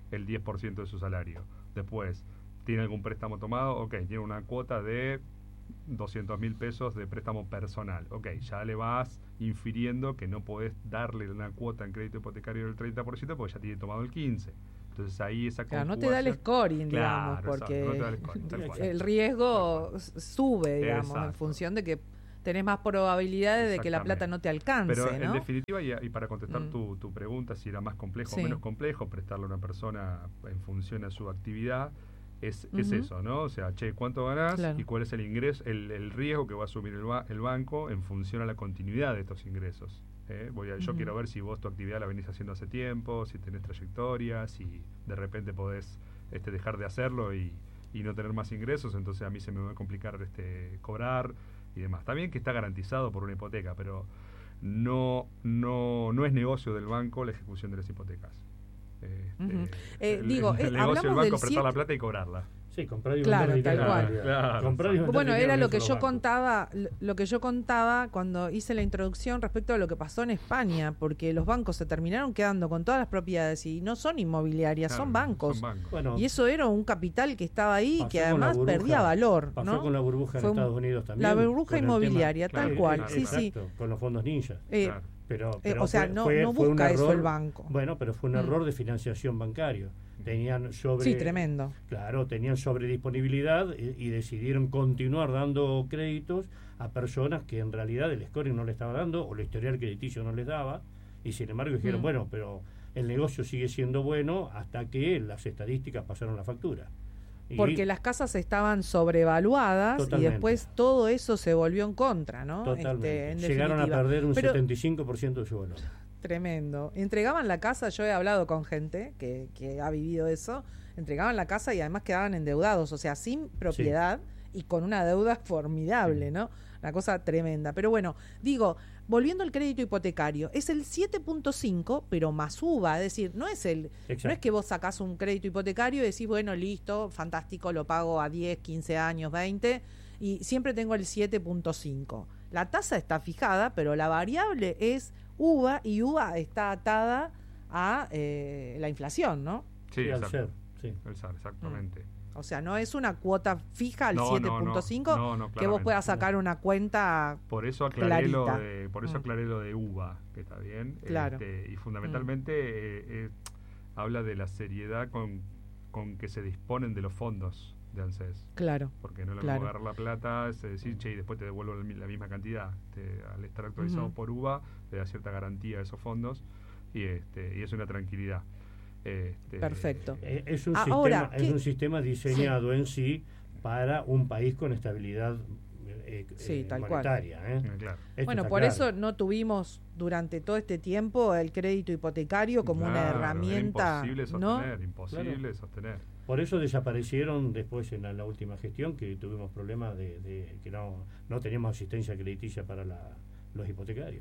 el diez por ciento de su salario. Después, ¿tiene algún préstamo tomado? Ok, tiene una cuota de doscientos mil pesos de préstamo personal. Ok, ya le vas infiriendo que no podés darle una cuota en crédito hipotecario del treinta por ciento porque ya tiene tomado el quince por ciento. Entonces ahí esa claro, no te da el scoring, digamos, claro, porque exacto, no te da el, scoring, tal cual. el riesgo sube, digamos, exacto. en función de que tenés más probabilidades de que la plata no te alcance. Pero ¿no? en definitiva, y, y para contestar mm. tu, tu pregunta, si era más complejo sí. o menos complejo prestarle a una persona en función a su actividad, es, uh-huh. es eso, ¿no? O sea, che, ¿cuánto ganás? Claro. Y cuál es el ingreso, el, el riesgo que va a asumir el, ba- el banco en función a la continuidad de estos ingresos. ¿eh? Voy a, uh-huh. Yo quiero ver si vos tu actividad la venís haciendo hace tiempo, si tenés trayectoria, si de repente podés este, dejar de hacerlo y, y no tener más ingresos, entonces a mí se me va a complicar este, cobrar y demás. También que está garantizado por una hipoteca, pero no, no, no es negocio del banco la ejecución de las hipotecas. Este, uh-huh. eh, el, digo, el, el eh, negocio del banco es prestar la plata y cobrarla. Sí, comprar y claro, vender tal cual. Claro, comprar y vender bueno, era lo que yo banco. contaba, lo que yo contaba cuando hice la introducción respecto a lo que pasó en España, porque los bancos se terminaron quedando con todas las propiedades y no son inmobiliarias, claro, son bancos. Son bancos. Bueno, y eso era un capital que estaba ahí que además burbuja, perdía valor, pasó ¿no? con la burbuja en Estados Unidos también. La burbuja inmobiliaria, tema, tal claro, cual, claro, sí, exacto, sí. Con los fondos ninja. Eh, claro. Pero, eh, pero o sea, fue, no, fue, no fue busca error, eso el banco. Bueno, pero fue un error mm. de financiación bancario. Tenían sobre, sí, tremendo. Claro, tenían sobredisponibilidad y, y decidieron continuar dando créditos a personas que en realidad el scoring no le estaba dando o el historial crediticio no les daba y sin embargo dijeron, mm. bueno, pero el negocio sigue siendo bueno hasta que las estadísticas pasaron la factura. Y porque las casas estaban sobrevaluadas totalmente. Y después todo eso se volvió en contra, ¿no? Totalmente. Este, en Llegaron definitiva. a perder un pero, setenta y cinco por ciento de su valor. Tremendo. Entregaban la casa, yo he hablado con gente que, que ha vivido eso, entregaban la casa y además quedaban endeudados, o sea, sin propiedad sí. y con una deuda formidable, sí. ¿no? Una cosa tremenda. Pero bueno, digo, volviendo al crédito hipotecario, es el siete punto cinco, pero más uva, es decir, no es el Exacto. no es que vos sacás un crédito hipotecario y decís, bueno, listo, fantástico, lo pago a diez, quince años, veinte, y siempre tengo el siete punto cinco. La tasa está fijada, pero la variable es uva y uva está atada a eh, la inflación, ¿no? Sí, sí, al ser, sí. El ser, exactamente. Mm. O sea, no es una cuota fija al no, siete punto cinco no, no, no, que vos puedas sacar no. una cuenta por eso aclaré clarita. lo de por eso aclaré mm. lo de uva, que está bien. Claro. Este, y fundamentalmente mm. eh, eh, habla de la seriedad con, con que se disponen de los fondos de ANSES. Claro. Porque no le claro. vamos a agarrar la plata, es decir, che, y después te devuelvo la misma cantidad. Te, al estar actualizado uh-huh. por uva, te da cierta garantía a esos fondos y este y es una tranquilidad. Este, Perfecto. Eh, es, un Ahora, sistema, es un sistema diseñado sí. en sí para un país con estabilidad eh, sí, eh, tal monetaria. Cual. ¿eh? Claro. Bueno, por claro. eso no tuvimos durante todo este tiempo el crédito hipotecario como claro, una herramienta. Era imposible sostener, ¿no? imposible claro. sostener. Por eso desaparecieron después en la, la última gestión, que tuvimos problemas de, de que no, no teníamos asistencia crediticia para la, los hipotecarios.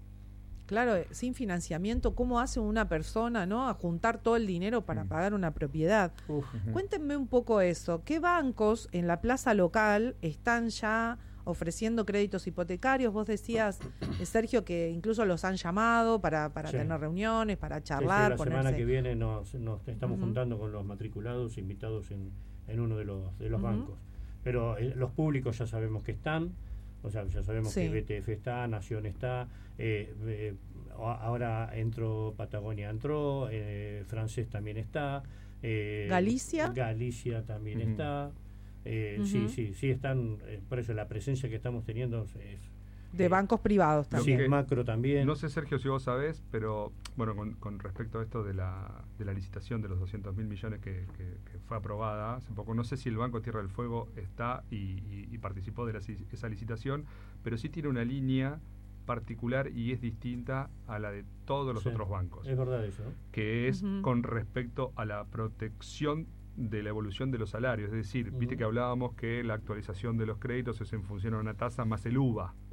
Claro, sin financiamiento, ¿cómo hace una persona, no, a juntar todo el dinero para mm. pagar una propiedad? Uf, uh-huh. Cuéntenme un poco eso. ¿Qué bancos en la plaza local están ya ofreciendo créditos hipotecarios? Vos decías, Sergio, que incluso los han llamado para, para sí. tener reuniones, para charlar. Sí, sí, la ponerse... semana que viene nos, nos estamos uh-huh. juntando con los matriculados invitados en, en uno de los, de los uh-huh. bancos. Pero eh, los públicos ya sabemos que están. O sea, ya sabemos sí. que B T F está, Nación está, eh, eh, ahora entró, Patagonia entró, eh, Francés también está. Eh, ¿Galicia? Galicia también uh-huh. está. Eh, uh-huh. Sí, sí, sí están, eh, por eso la presencia que estamos teniendo es... De eh, bancos privados también. Sí, macro también. No sé, Sergio, si vos sabés, pero bueno, con, con respecto a esto de la, de la licitación de los doscientos mil millones que, que, que fue aprobada hace poco, no sé si el Banco Tierra del Fuego está y, y, y participó de la, esa licitación, pero sí tiene una línea particular y es distinta a la de todos los sí, otros bancos. Es verdad eso, ¿no? Que es uh-huh. con respecto a la protección de la evolución de los salarios. Es decir, uh-huh. viste que hablábamos que la actualización de los créditos es en función a una tasa más el U V A.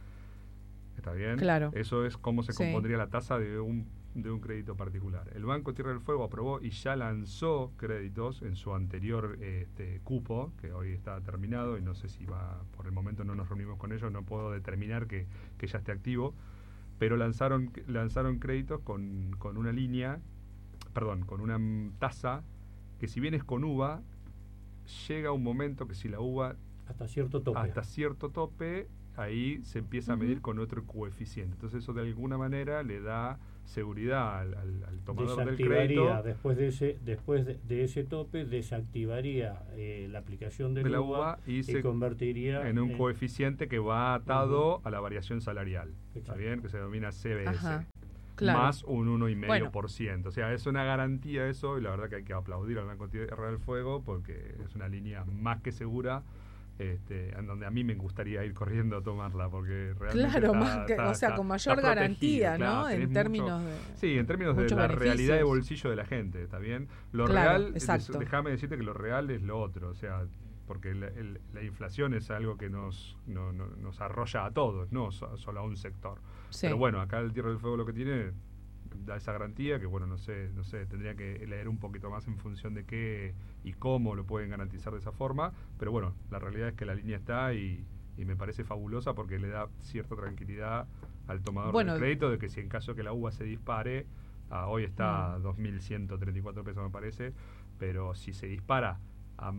¿Está bien? Claro. Eso es cómo se sí. compondría la tasa de un, de un crédito particular. El Banco Tierra del Fuego aprobó y ya lanzó créditos en su anterior este, cupo, que hoy está terminado y no sé si va, por el momento no nos reunimos con ellos, no puedo determinar que, que ya esté activo, pero lanzaron lanzaron créditos con, con una línea perdón, con una tasa que si bien es con uva, llega un momento que si la uva hasta cierto tope, hasta cierto tope ahí se empieza uh-huh. a medir con otro coeficiente. Entonces eso de alguna manera le da seguridad al, al, al tomador del crédito. Después de ese, después de, de ese tope, desactivaría eh, la aplicación de, de la uva, uva y, y se convertiría en un en, coeficiente que va atado uh-huh. a la variación salarial. Exacto. ¿Está bien? Que se denomina C B S. Ajá. Claro. Más un uno coma cinco por ciento. Bueno. O sea, es una garantía eso, y la verdad que hay que aplaudir al Banco Tierra del Fuego porque es una línea más que segura, este, en donde a mí me gustaría ir corriendo a tomarla, porque realmente claro, está, más que, está, o sea, está, con mayor garantía, ¿no? Claro, en términos mucho, de sí, en términos de la beneficios. realidad de bolsillo de la gente, ¿está bien? Lo claro, real, exacto. déjame decirte que lo real es lo otro, o sea, porque la, el, la inflación es algo que nos no, no, nos arrolla a todos, no so, solo a un sector. Sí. Pero bueno, acá el Tierra del Fuego lo que tiene da esa garantía, que bueno, no sé, no sé, tendría que leer un poquito más en función de qué y cómo lo pueden garantizar de esa forma, pero bueno, la realidad es que la línea está y, y me parece fabulosa porque le da cierta tranquilidad al tomador bueno, del crédito de que si en caso que la uva se dispare, ah, hoy está a dos mil ciento treinta y cuatro pesos me parece, pero si se dispara a,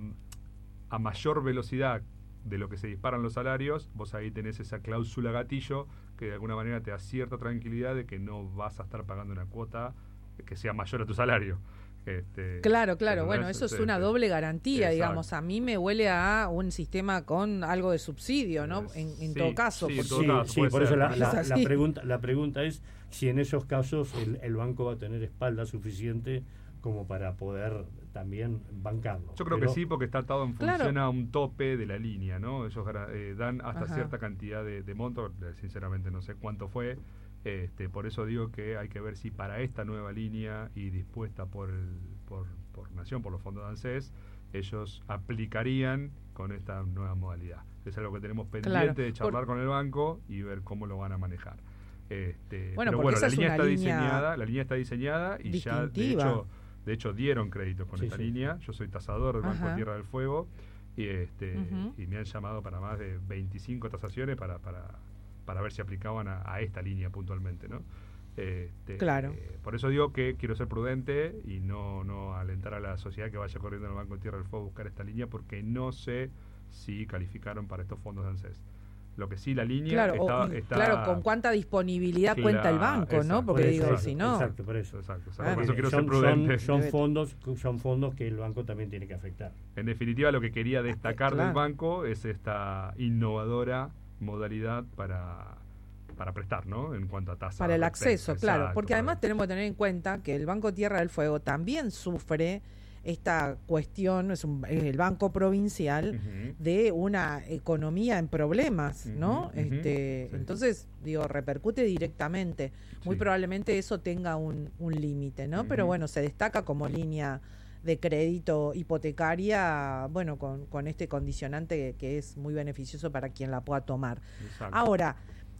a mayor velocidad de lo que se disparan los salarios, vos ahí tenés esa cláusula gatillo que de alguna manera te da cierta tranquilidad de que no vas a estar pagando una cuota que sea mayor a tu salario. Este, claro, claro, bueno, eso es una doble garantía, exacto. digamos, a mí me huele a un sistema con algo de subsidio, ¿no? En, en sí, todo caso. Sí, porque todo sí, caso, sí por ser. eso la, la, la, pregunta, la pregunta es si en esos casos el, el banco va a tener espalda suficiente como para poder también bancarlo. Yo creo Pero, que sí, porque está atado en función claro. a un tope de la línea, ¿no? Ellos eh, dan hasta Ajá. cierta cantidad de, de monto, sinceramente no sé cuánto fue, este, por eso digo que hay que ver si para esta nueva línea y dispuesta por, el, por, por Nación, por los fondos de ANSES, ellos aplicarían con esta nueva modalidad. Es algo que tenemos pendiente claro, de charlar por... con el banco y ver cómo lo van a manejar. Este, bueno, pero bueno, la línea está línea diseñada, la línea está diseñada y distintiva. ya de hecho De hecho, dieron créditos con sí, esta sí. línea. Yo soy tasador del Banco Tierra del Fuego y este uh-huh. y me han llamado para más de veinticinco tasaciones para para, para ver si aplicaban a, a esta línea puntualmente, ¿no? Este, claro. Eh, por eso digo que quiero ser prudente y no, no alentar a la sociedad que vaya corriendo al Banco Tierra del Fuego a buscar esta línea, porque no sé si calificaron para estos fondos de ANSES. Lo que sí, la línea claro, está, o, está... Claro, con cuánta disponibilidad claro, cuenta el banco, exacto, ¿no? Porque por digo, eso, si no... Exacto, por eso. Exacto, exacto. Ah, por eso quiero son, ser prudente. Son, son, fondos, son fondos que el banco también tiene que afectar. En definitiva, lo que quería destacar claro. del banco es esta innovadora modalidad para... para prestar, ¿no? En cuanto a tasa. Para el acceso, exacto, claro. Porque además para... tenemos que tener en cuenta que el Banco Tierra del Fuego también sufre esta cuestión, es, un, es el banco provincial uh-huh. de una economía en problemas, uh-huh, ¿no? Uh-huh. Este, sí. Entonces, digo, repercute directamente. Muy sí. probablemente eso tenga un, un límite, ¿no? Uh-huh. Pero bueno, se destaca como línea de crédito hipotecaria, bueno, con, con este condicionante que, que es muy beneficioso para quien la pueda tomar. Exacto. Ahora,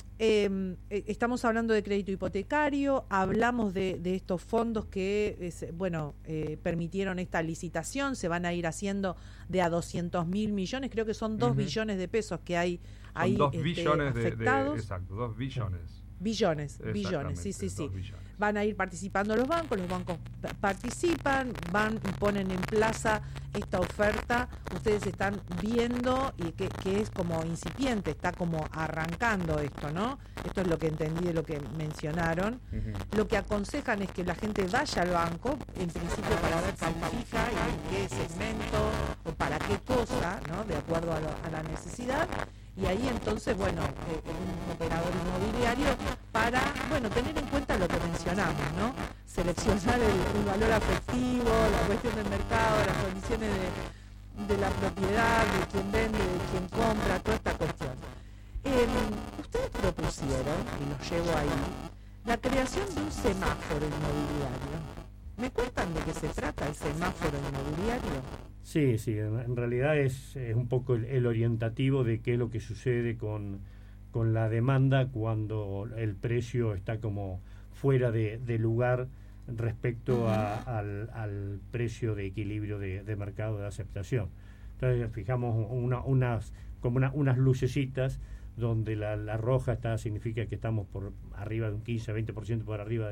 Eh, estamos hablando de crédito hipotecario, hablamos de, de estos fondos que, es, bueno, eh, permitieron esta licitación, se van a ir haciendo de a doscientos mil millones, creo que son dos uh-huh. billones de pesos que hay son ahí dos este, billones afectados. De, de, exacto, dos billones. Billones, billones, sí, sí, sí. Van a ir participando los bancos, los bancos p- participan, van y ponen en plaza esta oferta. Ustedes están viendo y que, que es como incipiente, está como arrancando esto, ¿no? Esto es lo que entendí de lo que mencionaron. Uh-huh. Lo que aconsejan es que la gente vaya al banco, en principio para ver si califica y en qué segmento o para qué cosa, ¿no? De acuerdo a, lo, a la necesidad. Y ahí entonces, bueno, eh, un operador inmobiliario para, bueno, tener en cuenta lo que mencionamos, ¿no? Seleccionar el, el valor afectivo, la cuestión del mercado, las condiciones de, de la propiedad, de quien vende, de quien compra, toda esta cuestión. Eh, ustedes propusieron, y los llevo ahí, la creación de un semáforo inmobiliario. ¿Me cuentan de qué se trata el semáforo inmobiliario? Sí, sí, en, en realidad es, es un poco el, el orientativo de qué es lo que sucede con, con la demanda cuando el precio está como fuera de, de lugar respecto a, al, al precio de equilibrio de, de mercado de aceptación. Entonces fijamos una, unas como una, unas lucecitas donde la, la roja está significa que estamos por arriba de un quince a veinte por ciento por arriba del,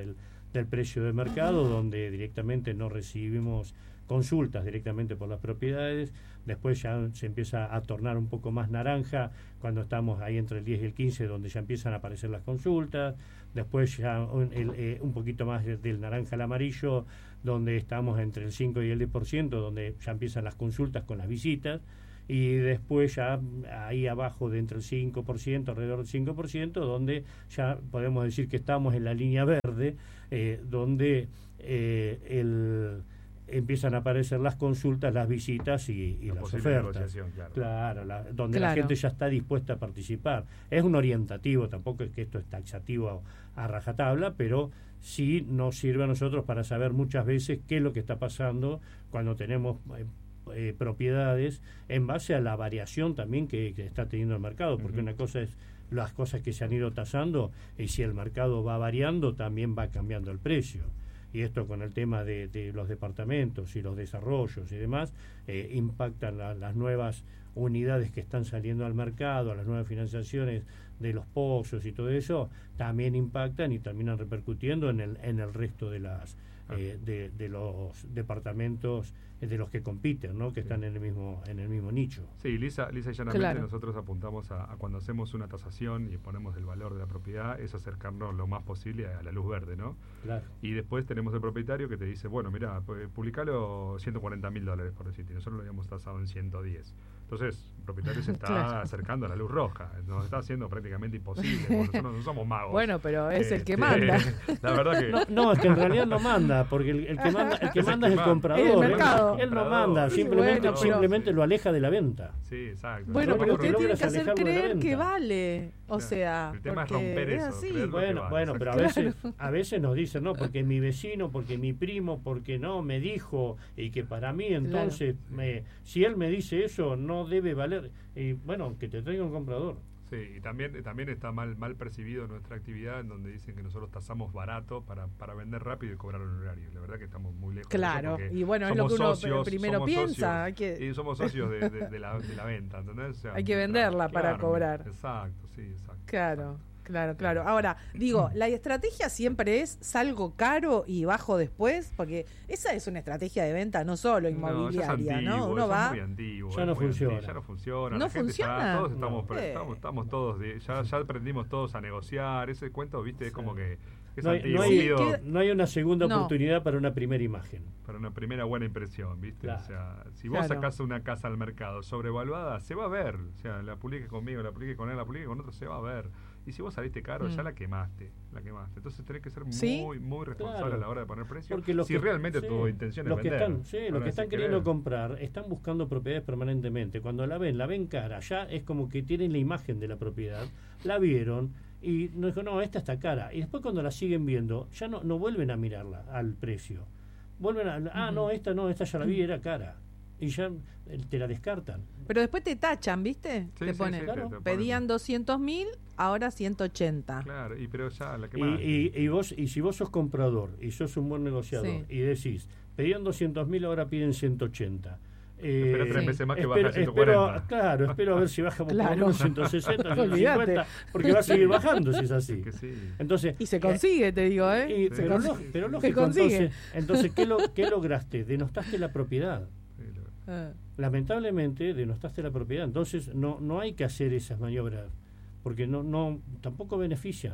del precio de mercado, donde directamente no recibimos consultas directamente por las propiedades. Después ya se empieza a tornar un poco más naranja cuando estamos ahí entre el diez y el quince, donde ya empiezan a aparecer las consultas. Después ya un, el, eh, un poquito más de, del naranja al amarillo, donde estamos entre el cinco y el diez por ciento, donde ya empiezan las consultas con las visitas. Y después ya ahí abajo de entre el cinco por ciento, alrededor del cinco por ciento, donde ya podemos decir que estamos en la línea verde, eh, donde eh, el... empiezan a aparecer las consultas, las visitas y, y las ofertas. Claro, claro la, donde claro. la gente ya está dispuesta a participar. Es un orientativo, tampoco es que esto es taxativo a, a rajatabla, pero sí nos sirve a nosotros para saber muchas veces qué es lo que está pasando cuando tenemos eh, eh, propiedades en base a la variación también que, que está teniendo el mercado, porque uh-huh. una cosa es las cosas que se han ido tasando y si el mercado va variando también va cambiando el precio. Y esto con el tema de, de los departamentos y los desarrollos y demás, eh, impactan la, las nuevas unidades que están saliendo al mercado, las nuevas financiaciones de los pozos y todo eso, también impactan y terminan repercutiendo en el, en el resto de las eh, de, de los departamentos de los que compiten, ¿no? Que sí. están en el mismo en el mismo nicho. Sí, lisa, lisa y llanamente claro. nosotros apuntamos a, a cuando hacemos una tasación y ponemos el valor de la propiedad, es acercarnos lo más posible a la luz verde, ¿no? Claro. Y después tenemos el propietario que te dice, bueno, mira, pues, publicalo ciento cuarenta mil dólares por decirte, nosotros lo habíamos tasado en ciento diez. Entonces, el propietario se está claro. acercando a la luz roja, nos está haciendo prácticamente imposible, porque nosotros no somos magos. Bueno, pero es eh, el que manda. La verdad que... No, no, es que en realidad no manda, porque el, el que manda, el que es manda el es el comprador. El mercado. Él, él no manda, simplemente, bueno, pero... simplemente lo aleja de la venta. Sí, exacto. Bueno, pero usted tiene que hacer alejarlo creer que vale. O claro. sea, el tema es romper eso. Es así. Bueno, vale. bueno, pero a claro. veces a veces nos dicen, no, porque mi vecino, porque mi primo, porque no, me dijo, y que para mí entonces, claro. me, si él me dice eso, no debe valer. Y bueno, que te traiga un comprador. Sí, y también también está mal mal percibido nuestra actividad en donde dicen que nosotros tasamos barato para, para vender rápido y cobrar honorario. La verdad que estamos muy lejos. Claro, de eso y bueno, es lo que uno socios, primero piensa. Socios, hay que... Y somos socios de, de, de, la, de la venta, ¿entendés? O sea, hay que venderla claro, para cobrar. Exacto, sí, exacto. Claro. Claro, claro. Ahora, digo, la estrategia siempre es salgo caro y bajo después, porque esa es una estrategia de venta no solo inmobiliaria, no, ¿no? Uno va... Es muy antiguo, ya no funciona. Antiguo, ya no funciona. ¿No la gente funciona? Ya, todos estamos, no. estamos, estamos todos, de, ya, ya aprendimos todos a negociar. Ese cuento, viste, es sí. como que es no, hay, antiguo. no, hay, ¿Qué? no hay una segunda no. oportunidad para una primera imagen. Para una primera buena impresión, ¿viste? Claro. O sea, si vos Claro. sacás una casa al mercado sobrevaluada, se va a ver. O sea, la publique conmigo, la publique con él, la publique con otro, se va a ver. Y si vos saliste caro, mm. ya la quemaste, la quemaste. Entonces tenés que ser ¿Sí? muy, muy responsable Claro. a la hora de poner precio. Porque los si que, realmente sí, tu intención los es que vender. están, sí, los Ahora, que están si queriendo querés, comprar están buscando propiedades permanentemente. Cuando la ven, la ven cara, ya es como que tienen la imagen de la propiedad, la vieron y no dijo, no, esta está cara. Y después cuando la siguen viendo, ya no, no vuelven a mirarla al precio. Vuelven a, ah, uh-huh. no, esta no, esta ya la vi, era cara. Y ya te la descartan. Pero después te tachan, ¿viste? Sí, te sí, ponen, sí, claro, te, te pedían doscientos mil, ahora ciento ochenta. Claro, y pero ya la y, quemaste. y, y, vos, y si vos sos comprador y sos un buen negociador Sí. y decís, pedían doscientos mil, ahora piden ciento ochenta. Eh, Espera tres sí. veces más que espero, baja a ciento cuarenta. espero, claro, espero a ver si baja por Claro. lo menos ciento sesenta, ciento Olvídate. cincuenta, porque va a seguir bajando si es así. Que sí. Entonces, Y se consigue, te digo, ¿eh? y- Se pero, consigue. lo- pero Se lógico, consigue. entonces, entonces ¿qué, lo, ¿qué lograste? Denostaste la propiedad. Sí, lo- Ah. Lamentablemente denostaste la propiedad. Entonces no, no hay que hacer esas maniobras, porque no, no tampoco benefician.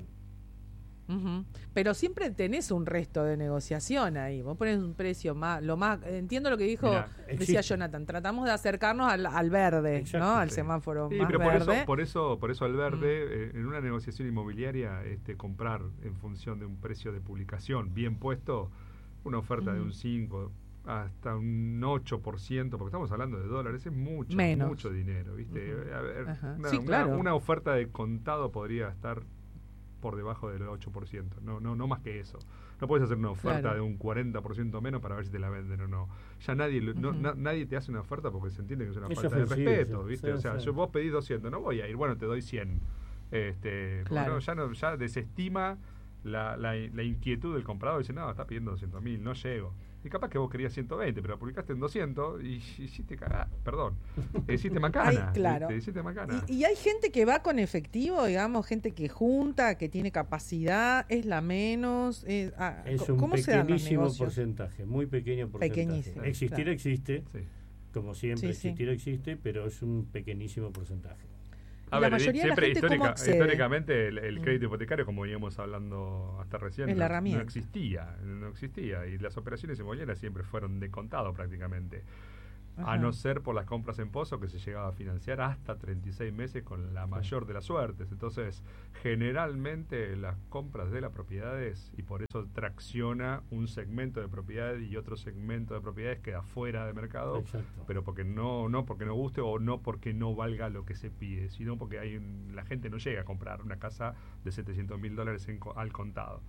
Ujú. Pero siempre tenés un resto de negociación ahí. Vos pones un precio más, lo más, entiendo lo que dijo, Mirá, decía existe. Jonathan, tratamos de acercarnos al, al verde, Exacto, ¿no? Al sí. semáforo Sí, más pero por verde. eso, por eso, por eso al verde, eh, en una negociación inmobiliaria, este, comprar en función de un precio de publicación bien puesto, una oferta de Ujú. un cinco hasta un ocho por ciento, porque estamos hablando de dólares, es mucho, Menos. mucho dinero, ¿viste? Ujú. A ver, Ajá. una, Sí, una- claro. una oferta de contado podría estar por debajo del ocho por ciento, no, no, no más que eso. No puedes hacer una oferta Claro. de un cuarenta por ciento menos para ver si te la venden o no. Ya nadie lo- no, Ujú. na- nadie te hace una oferta porque se entiende que es una Es falta de ofensivo, respeto, sí, ¿viste? sí, o sea, sí. yo vos pedís doscientos, no voy a ir, bueno, te doy cien. Este, Claro. bueno, ya no, ya desestima la, la, la inquietud del comprador, dice, no, está pidiendo doscientos mil, no llego. Y capaz que vos querías ciento veinte, pero publicaste en doscientos y hiciste cagada, perdón, hiciste macana. Ay, claro. ¿viste? Hiciste macana. Y, y hay gente que va con efectivo, digamos, gente que junta, que tiene capacidad, es la menos. Es, ah, es un ¿cómo pequeñísimo porcentaje, muy pequeño porcentaje. Pequeñísimo, Existir claro. existe, Sí. como siempre, Sí, sí. existir existe, pero es un pequeñísimo porcentaje. A la ver, mayoría de la siempre gente, histórica, ¿cómo accede? históricamente el, el crédito hipotecario, como veníamos hablando hasta recién, Es la no, herramienta. no existía, no existía. Y las operaciones inmobiliarias siempre fueron de contado prácticamente. Ajá. A no ser por las compras en pozo, que se llegaba a financiar hasta treinta y seis meses con la mayor de las suertes. Entonces, generalmente las compras de las propiedades, y por eso tracciona un segmento de propiedades y otro segmento de propiedades queda fuera de mercado, Exacto. pero porque no no porque no guste o no porque no valga lo que se pide, sino porque hay un- la gente no llega a comprar una casa de setecientos mil dólares en co- al contado.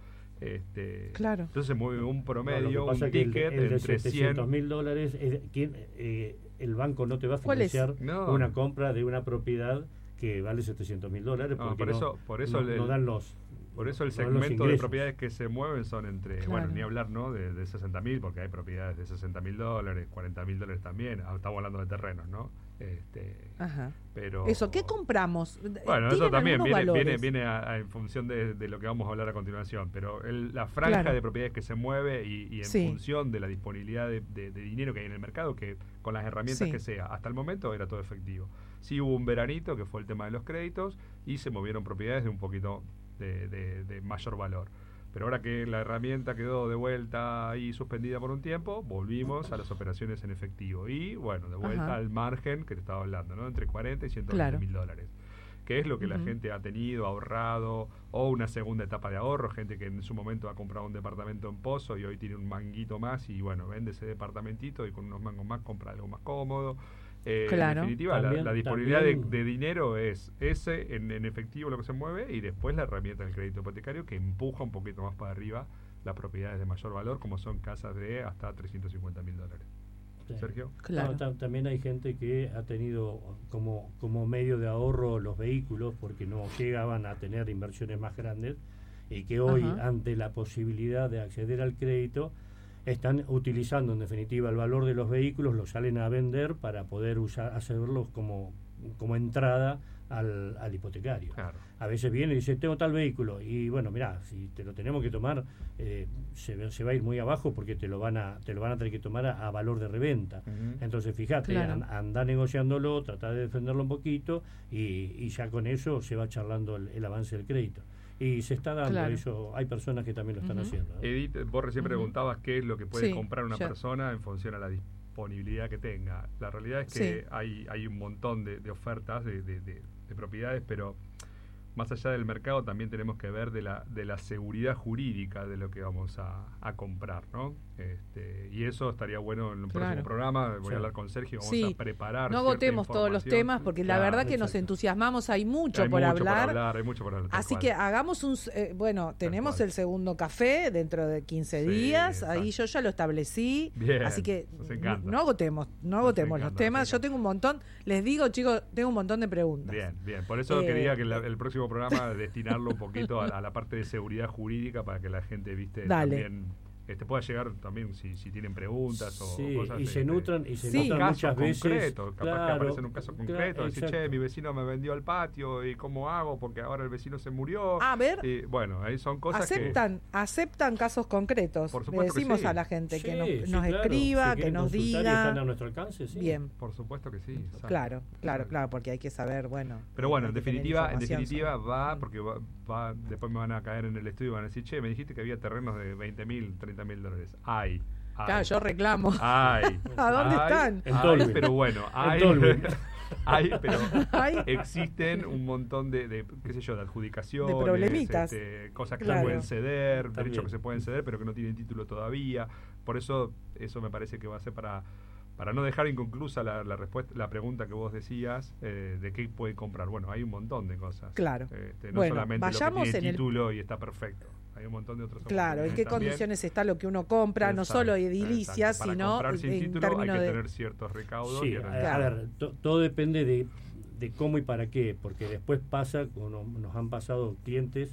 Este, Claro. Entonces se mueve un No, promedio, lo que pasa un es que el- ticket el de entre setecientos cien. mil dólares, es- ¿quién, eh, el banco no te va a ¿Cuál es? financiar No. una compra de una propiedad que vale setecientos mil dólares, No, porque por no, eso- por eso no, el- no dan los Por eso el no dan los segmento de ingresos. propiedades que se mueven son entre, Claro. bueno, ni hablar, ¿no? De, de sesenta mil, porque hay propiedades de sesenta mil dólares, cuarenta mil dólares también. Ah, estamos hablando de terrenos, ¿no? Este, Ajá. pero Eso, ¿qué compramos? Bueno, eso ¿Tienen también algunos viene, viene, valores? viene a- a- en función de, de lo que vamos a hablar a continuación. Pero el- la franja Claro. de propiedades que se mueve y, y en Sí. función de la disponibilidad de, de- de dinero que hay en el mercado, que con las herramientas Sí. que sea, hasta el momento era todo efectivo. Sí hubo un veranito, que fue el tema de los créditos, y se movieron propiedades de un poquito de, de- de mayor valor. Pero ahora que la herramienta quedó de vuelta ahí suspendida por un tiempo, volvimos a las operaciones en efectivo. Y bueno, de vuelta Ajá. al margen que te estaba hablando, ¿no? Entre cuarenta y ciento Claro. veinte mil dólares. Que es lo que la Ujú. gente ha tenido, ahorrado, o una segunda etapa de ahorro, gente que en su momento ha comprado un departamento en Pozo y hoy tiene un manguito más y bueno, vende ese departamentito y con unos mangos más compra algo más cómodo. Eh, Claro. En definitiva, la- También- la, disponibilidad de, también- de dinero es ese en, en efectivo lo que se mueve y después la herramienta del crédito hipotecario que empuja un poquito más para arriba las propiedades de mayor valor, como son casas de hasta trescientos cincuenta mil dólares. Sí. Sergio. Claro. No, ta- también hay gente que ha tenido como, como medio de ahorro los vehículos porque no llegaban a tener inversiones más grandes y que hoy, Ajá. ante la posibilidad de acceder al crédito, están utilizando en definitiva el valor de los vehículos, los salen a vender para poder usar, hacerlos como, como entrada al, al hipotecario. Claro. A veces viene y dice, tengo tal vehículo, y bueno, mirá, si te lo tenemos que tomar, eh, se, se va a ir muy abajo porque te lo van a, te lo van a tener que tomar a, a valor de reventa. Ujú. Entonces, fíjate, Claro. an- anda negociándolo, trata de defenderlo un poquito, y, y ya con eso se va charlando el, el avance del crédito. Y se está dando Claro. eso, hay personas que también lo están Ujú. haciendo, ¿no? Edith, vos recién Ujú. preguntabas qué es lo que puede Sí, comprar una ya. persona en función a la disponibilidad que tenga. La realidad es que Sí. hay, hay un montón de, de ofertas de, de- de- de propiedades, pero más allá del mercado también tenemos que ver de la, de la seguridad jurídica de lo que vamos a, a comprar, ¿no? Este, y eso estaría bueno en un Claro. próximo programa. Voy Sí. a hablar con Sergio, vamos Sí. a preparar. No cierta agotemos todos los información. temas porque la Claro, verdad que nos exacto. entusiasmamos, hay mucho, hay por, mucho hablar, por hablar, hay mucho por hablar. tal Así cual. que hagamos un... eh, bueno, tenemos cual. el segundo café dentro de quince Sí, días, ahí exacto. yo ya lo establecí, Bien, así que nos no, encanta. no agotemos, no Nos agotemos encanta, los nos temas, yo encanta. tengo un montón, les digo chicos, tengo un montón de preguntas. Bien, bien. Por eso Eh, quería que la- el próximo programa destinarlo un poquito a, a la parte de seguridad jurídica para que la gente, viste, Dale. también este, pueda llegar también si, si tienen preguntas o Sí, cosas. y se este, nutran, y se Sí. nutran casos muchas veces. concretos, capaz que Claro, aparece en un caso cla- concreto, decir, exacto. che, mi vecino me vendió el patio y cómo hago porque ahora el vecino se murió. A ver, Y, bueno, ahí son cosas aceptan, aceptan casos concretos. Por Le supuesto que decimos sí. a la gente que Sí, nos, sí, nos claro. escriba, Si que quieren nos consultar y diga. están a nuestro alcance, sí. Bien, que, por supuesto que sí. exacto. claro, claro, Exacto. claro, porque hay que saber, bueno. Pero bueno, hay en que tener definitiva, en información definitiva sobre- va, porque va, va, después me van a caer en el estudio y van a decir, che, me dijiste que había terrenos de veinte mil, treinta mil dólares. Hay. hay. Claro, yo reclamo. Hay. ¿A dónde hay, están? En hay, Tolwyn. pero bueno, hay. Tolwyn. hay, pero Hay. existen un montón de, de, qué sé yo, de adjudicaciones, De problemitas. este, cosas que Claro. se pueden ceder, También. derechos que se pueden ceder, pero que no tienen título todavía. Por eso, eso me parece que va a ser para para no dejar inconclusa la, la respuesta, la pregunta que vos decías eh, de qué puede comprar. Bueno, hay un montón de cosas. Claro. Este, no Bueno, solamente lo que vayamos tiene en el- título y está perfecto. Hay un montón de otros. Claro, en qué condiciones está lo que uno compra, no Exacto, solo edilicias, exacto. Para sino comprar sin en título hay términos que de... tener ciertos recaudos. Sí, y a, otros- Claro. a ver, to- todo depende de, de cómo y para qué, porque después pasa, como no- nos han pasado clientes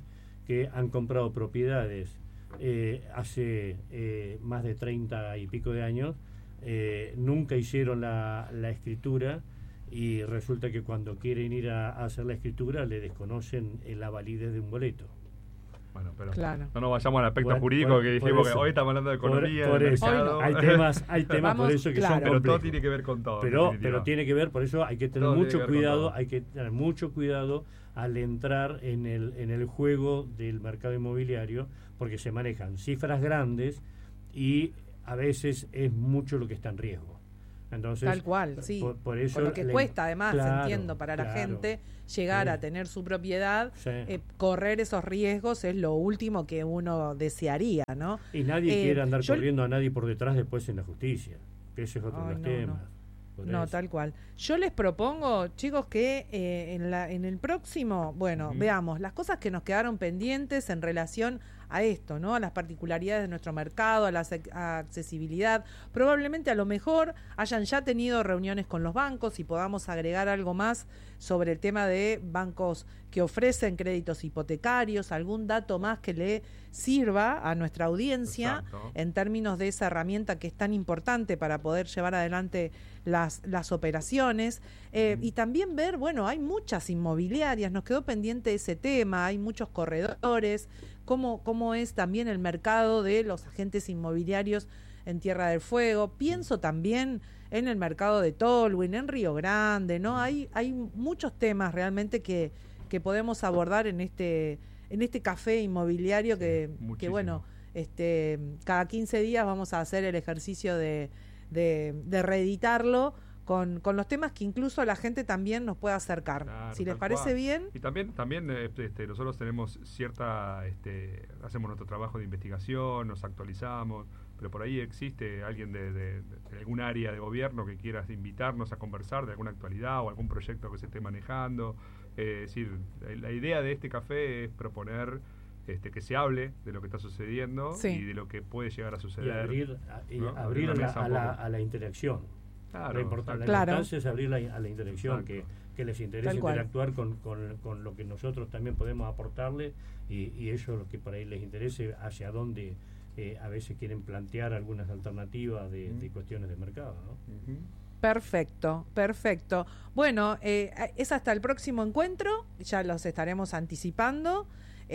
que han comprado propiedades eh, hace eh, más de treinta y pico de años, eh, nunca hicieron la, la escritura, y resulta que cuando quieren ir a, a hacer la escritura le desconocen la validez de un boleto. Bueno, pero claro. no nos vayamos al aspecto por, jurídico por, que dijimos eso, que hoy estamos hablando de economía, por, por de eso. mercado. Hay temas, hay temas Vamos, por eso que claro. son Pero complejos. todo tiene que ver con todo. Pero, pero tiene que ver, por eso hay que tener Todo mucho tiene que ver cuidado, con todo. hay que tener mucho cuidado al entrar en el, en el juego del mercado inmobiliario, porque se manejan cifras grandes y a veces es mucho lo que está en riesgo. Entonces, tal cual, sí. Por, por eso por lo que le, cuesta, además, claro, entiendo, para claro, la gente llegar sí. a tener su propiedad, sí. eh, correr esos riesgos es lo último que uno desearía, ¿no? Y nadie eh, quiere andar yo... corriendo a nadie por detrás después en la justicia, que ese es otro Ay, de los no, temas. No. No, tal cual. Yo les propongo, chicos, que eh, en, la, en el próximo, bueno, uh-huh. veamos las cosas que nos quedaron pendientes en relación a esto, ¿no? A las particularidades de nuestro mercado, a la a accesibilidad. Probablemente a lo mejor hayan ya tenido reuniones con los bancos y podamos agregar algo más sobre el tema de bancos que ofrecen créditos hipotecarios, algún dato más que le sirva a nuestra audiencia. Exacto. En términos de esa herramienta que es tan importante para poder llevar adelante las, las operaciones. Eh, uh-huh. Y también ver, bueno, hay muchas inmobiliarias, nos quedó pendiente ese tema, hay muchos corredores. Cómo, cómo es también el mercado de los agentes inmobiliarios en Tierra del Fuego. Pienso también en el mercado de Tolwyn, en Río Grande, ¿no? Hay, hay muchos temas realmente que, que podemos abordar en este, en este café inmobiliario que, que bueno, este, cada quince días vamos a hacer el ejercicio de, de, de reeditarlo con, con los temas que incluso la gente también nos pueda acercar. Claro, si les parece cual. bien. Y también también este, nosotros tenemos cierta, este, hacemos nuestro trabajo de investigación, nos actualizamos, pero por ahí existe alguien de, de, de algún área de gobierno que quiera invitarnos a conversar de alguna actualidad o algún proyecto que se esté manejando. Eh, es decir, la, la idea de este café es proponer este, que se hable de lo que está sucediendo sí. y de lo que puede llegar a suceder. Y abrir, y ¿no? abrir, abrir la, a, la, a la interacción. Claro, la, import- la claro. importancia es abrir la, a la interacción, que, que les interese interactuar con, con, con lo que nosotros también podemos aportarle y, y ellos lo que por ahí les interese, hacia dónde eh, a veces quieren plantear algunas alternativas de, uh-huh. de cuestiones de mercado, ¿no? Uh-huh. Perfecto, perfecto. Bueno, eh, es hasta el próximo encuentro, ya los estaremos anticipando.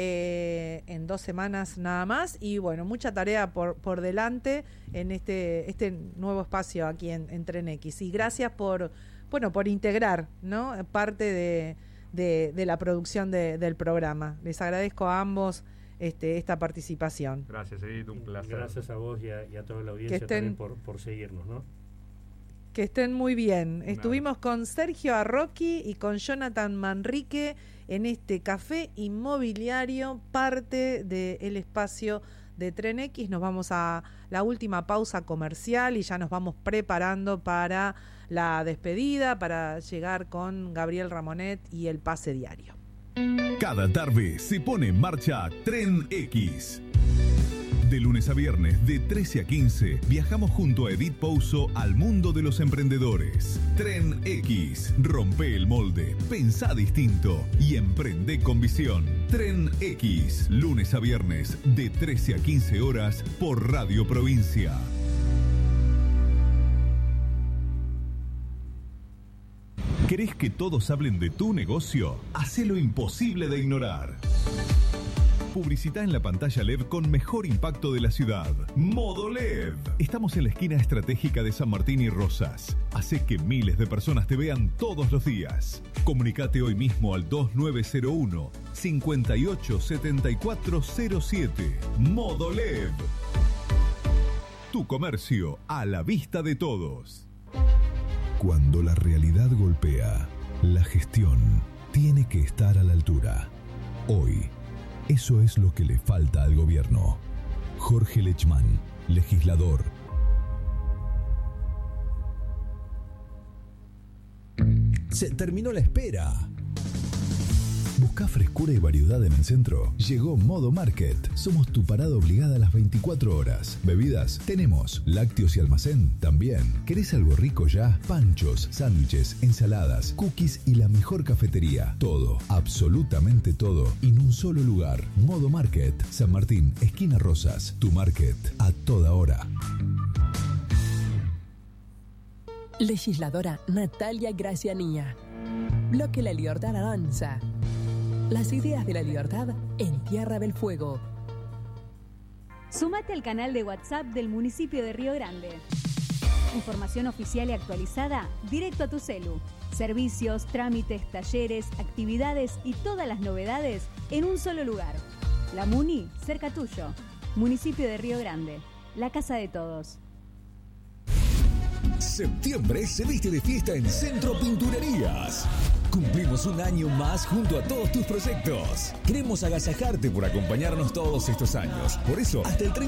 Eh, en dos semanas nada más y bueno, mucha tarea por, por delante en este este nuevo espacio aquí en, en Tren X, y gracias por bueno por integrar, ¿no? parte de, de, de la producción de, del programa. Les agradezco a ambos este, esta participación. Gracias, Edith, un placer. Gracias a vos y a, y a toda la audiencia estén, también por, por seguirnos, ¿no? Que estén muy bien. Estuvimos con Sergio Arroqui y con Jonathan Manrique en este café inmobiliario, parte del espacio de Tren X. Nos vamos a la última pausa comercial y ya nos vamos preparando para la despedida, para llegar con Gabriel Ramonet y el pase diario. Cada tarde se pone en marcha Tren X. De lunes a viernes, de trece a quince, viajamos junto a Edith Pouso al mundo de los emprendedores. Tren X. Rompe el molde, pensá distinto y emprende con visión. Tren X. Lunes a viernes, de trece a quince horas, por Radio Provincia. ¿Querés que todos hablen de tu negocio? Hacé lo imposible de ignorar. Publicita en la pantalla L E D con mejor impacto de la ciudad. Modo L E D. Estamos en la esquina estratégica de San Martín y Rosas. Hace que miles de personas te vean todos los días. Comunicate hoy mismo al dos nueve cero uno, cinco ocho siete cuatro cero siete. Modo L E D. Tu comercio a la vista de todos. Cuando la realidad golpea, la gestión tiene que estar a la altura. Hoy, eso es lo que le falta al gobierno. Jorge Lechman, legislador. Se terminó la espera. ¿Buscá frescura y variedad en el centro? Llegó Modo Market. Somos tu parada obligada a las veinticuatro horas. Bebidas, tenemos. Lácteos y almacén, también. ¿Querés algo rico ya? Panchos, sándwiches, ensaladas, cookies y la mejor cafetería. Todo, absolutamente todo, en un solo lugar. Modo Market, San Martín, esquina Rosas. Tu market, a toda hora. Legisladora Natalia Gracianía. Bloque La Libertad avanza. Las ideas de la libertad en Tierra del Fuego. Súmate al canal de WhatsApp del municipio de Río Grande. Información oficial y actualizada directo a tu celu. Servicios, trámites, talleres, actividades y todas las novedades en un solo lugar. La Muni, cerca tuyo. Municipio de Río Grande. La casa de todos. Septiembre se viste de fiesta en Centro Pinturerías. Cumplimos un año más junto a todos tus proyectos. Queremos agasajarte por acompañarnos todos estos años. Por eso, hasta el treinta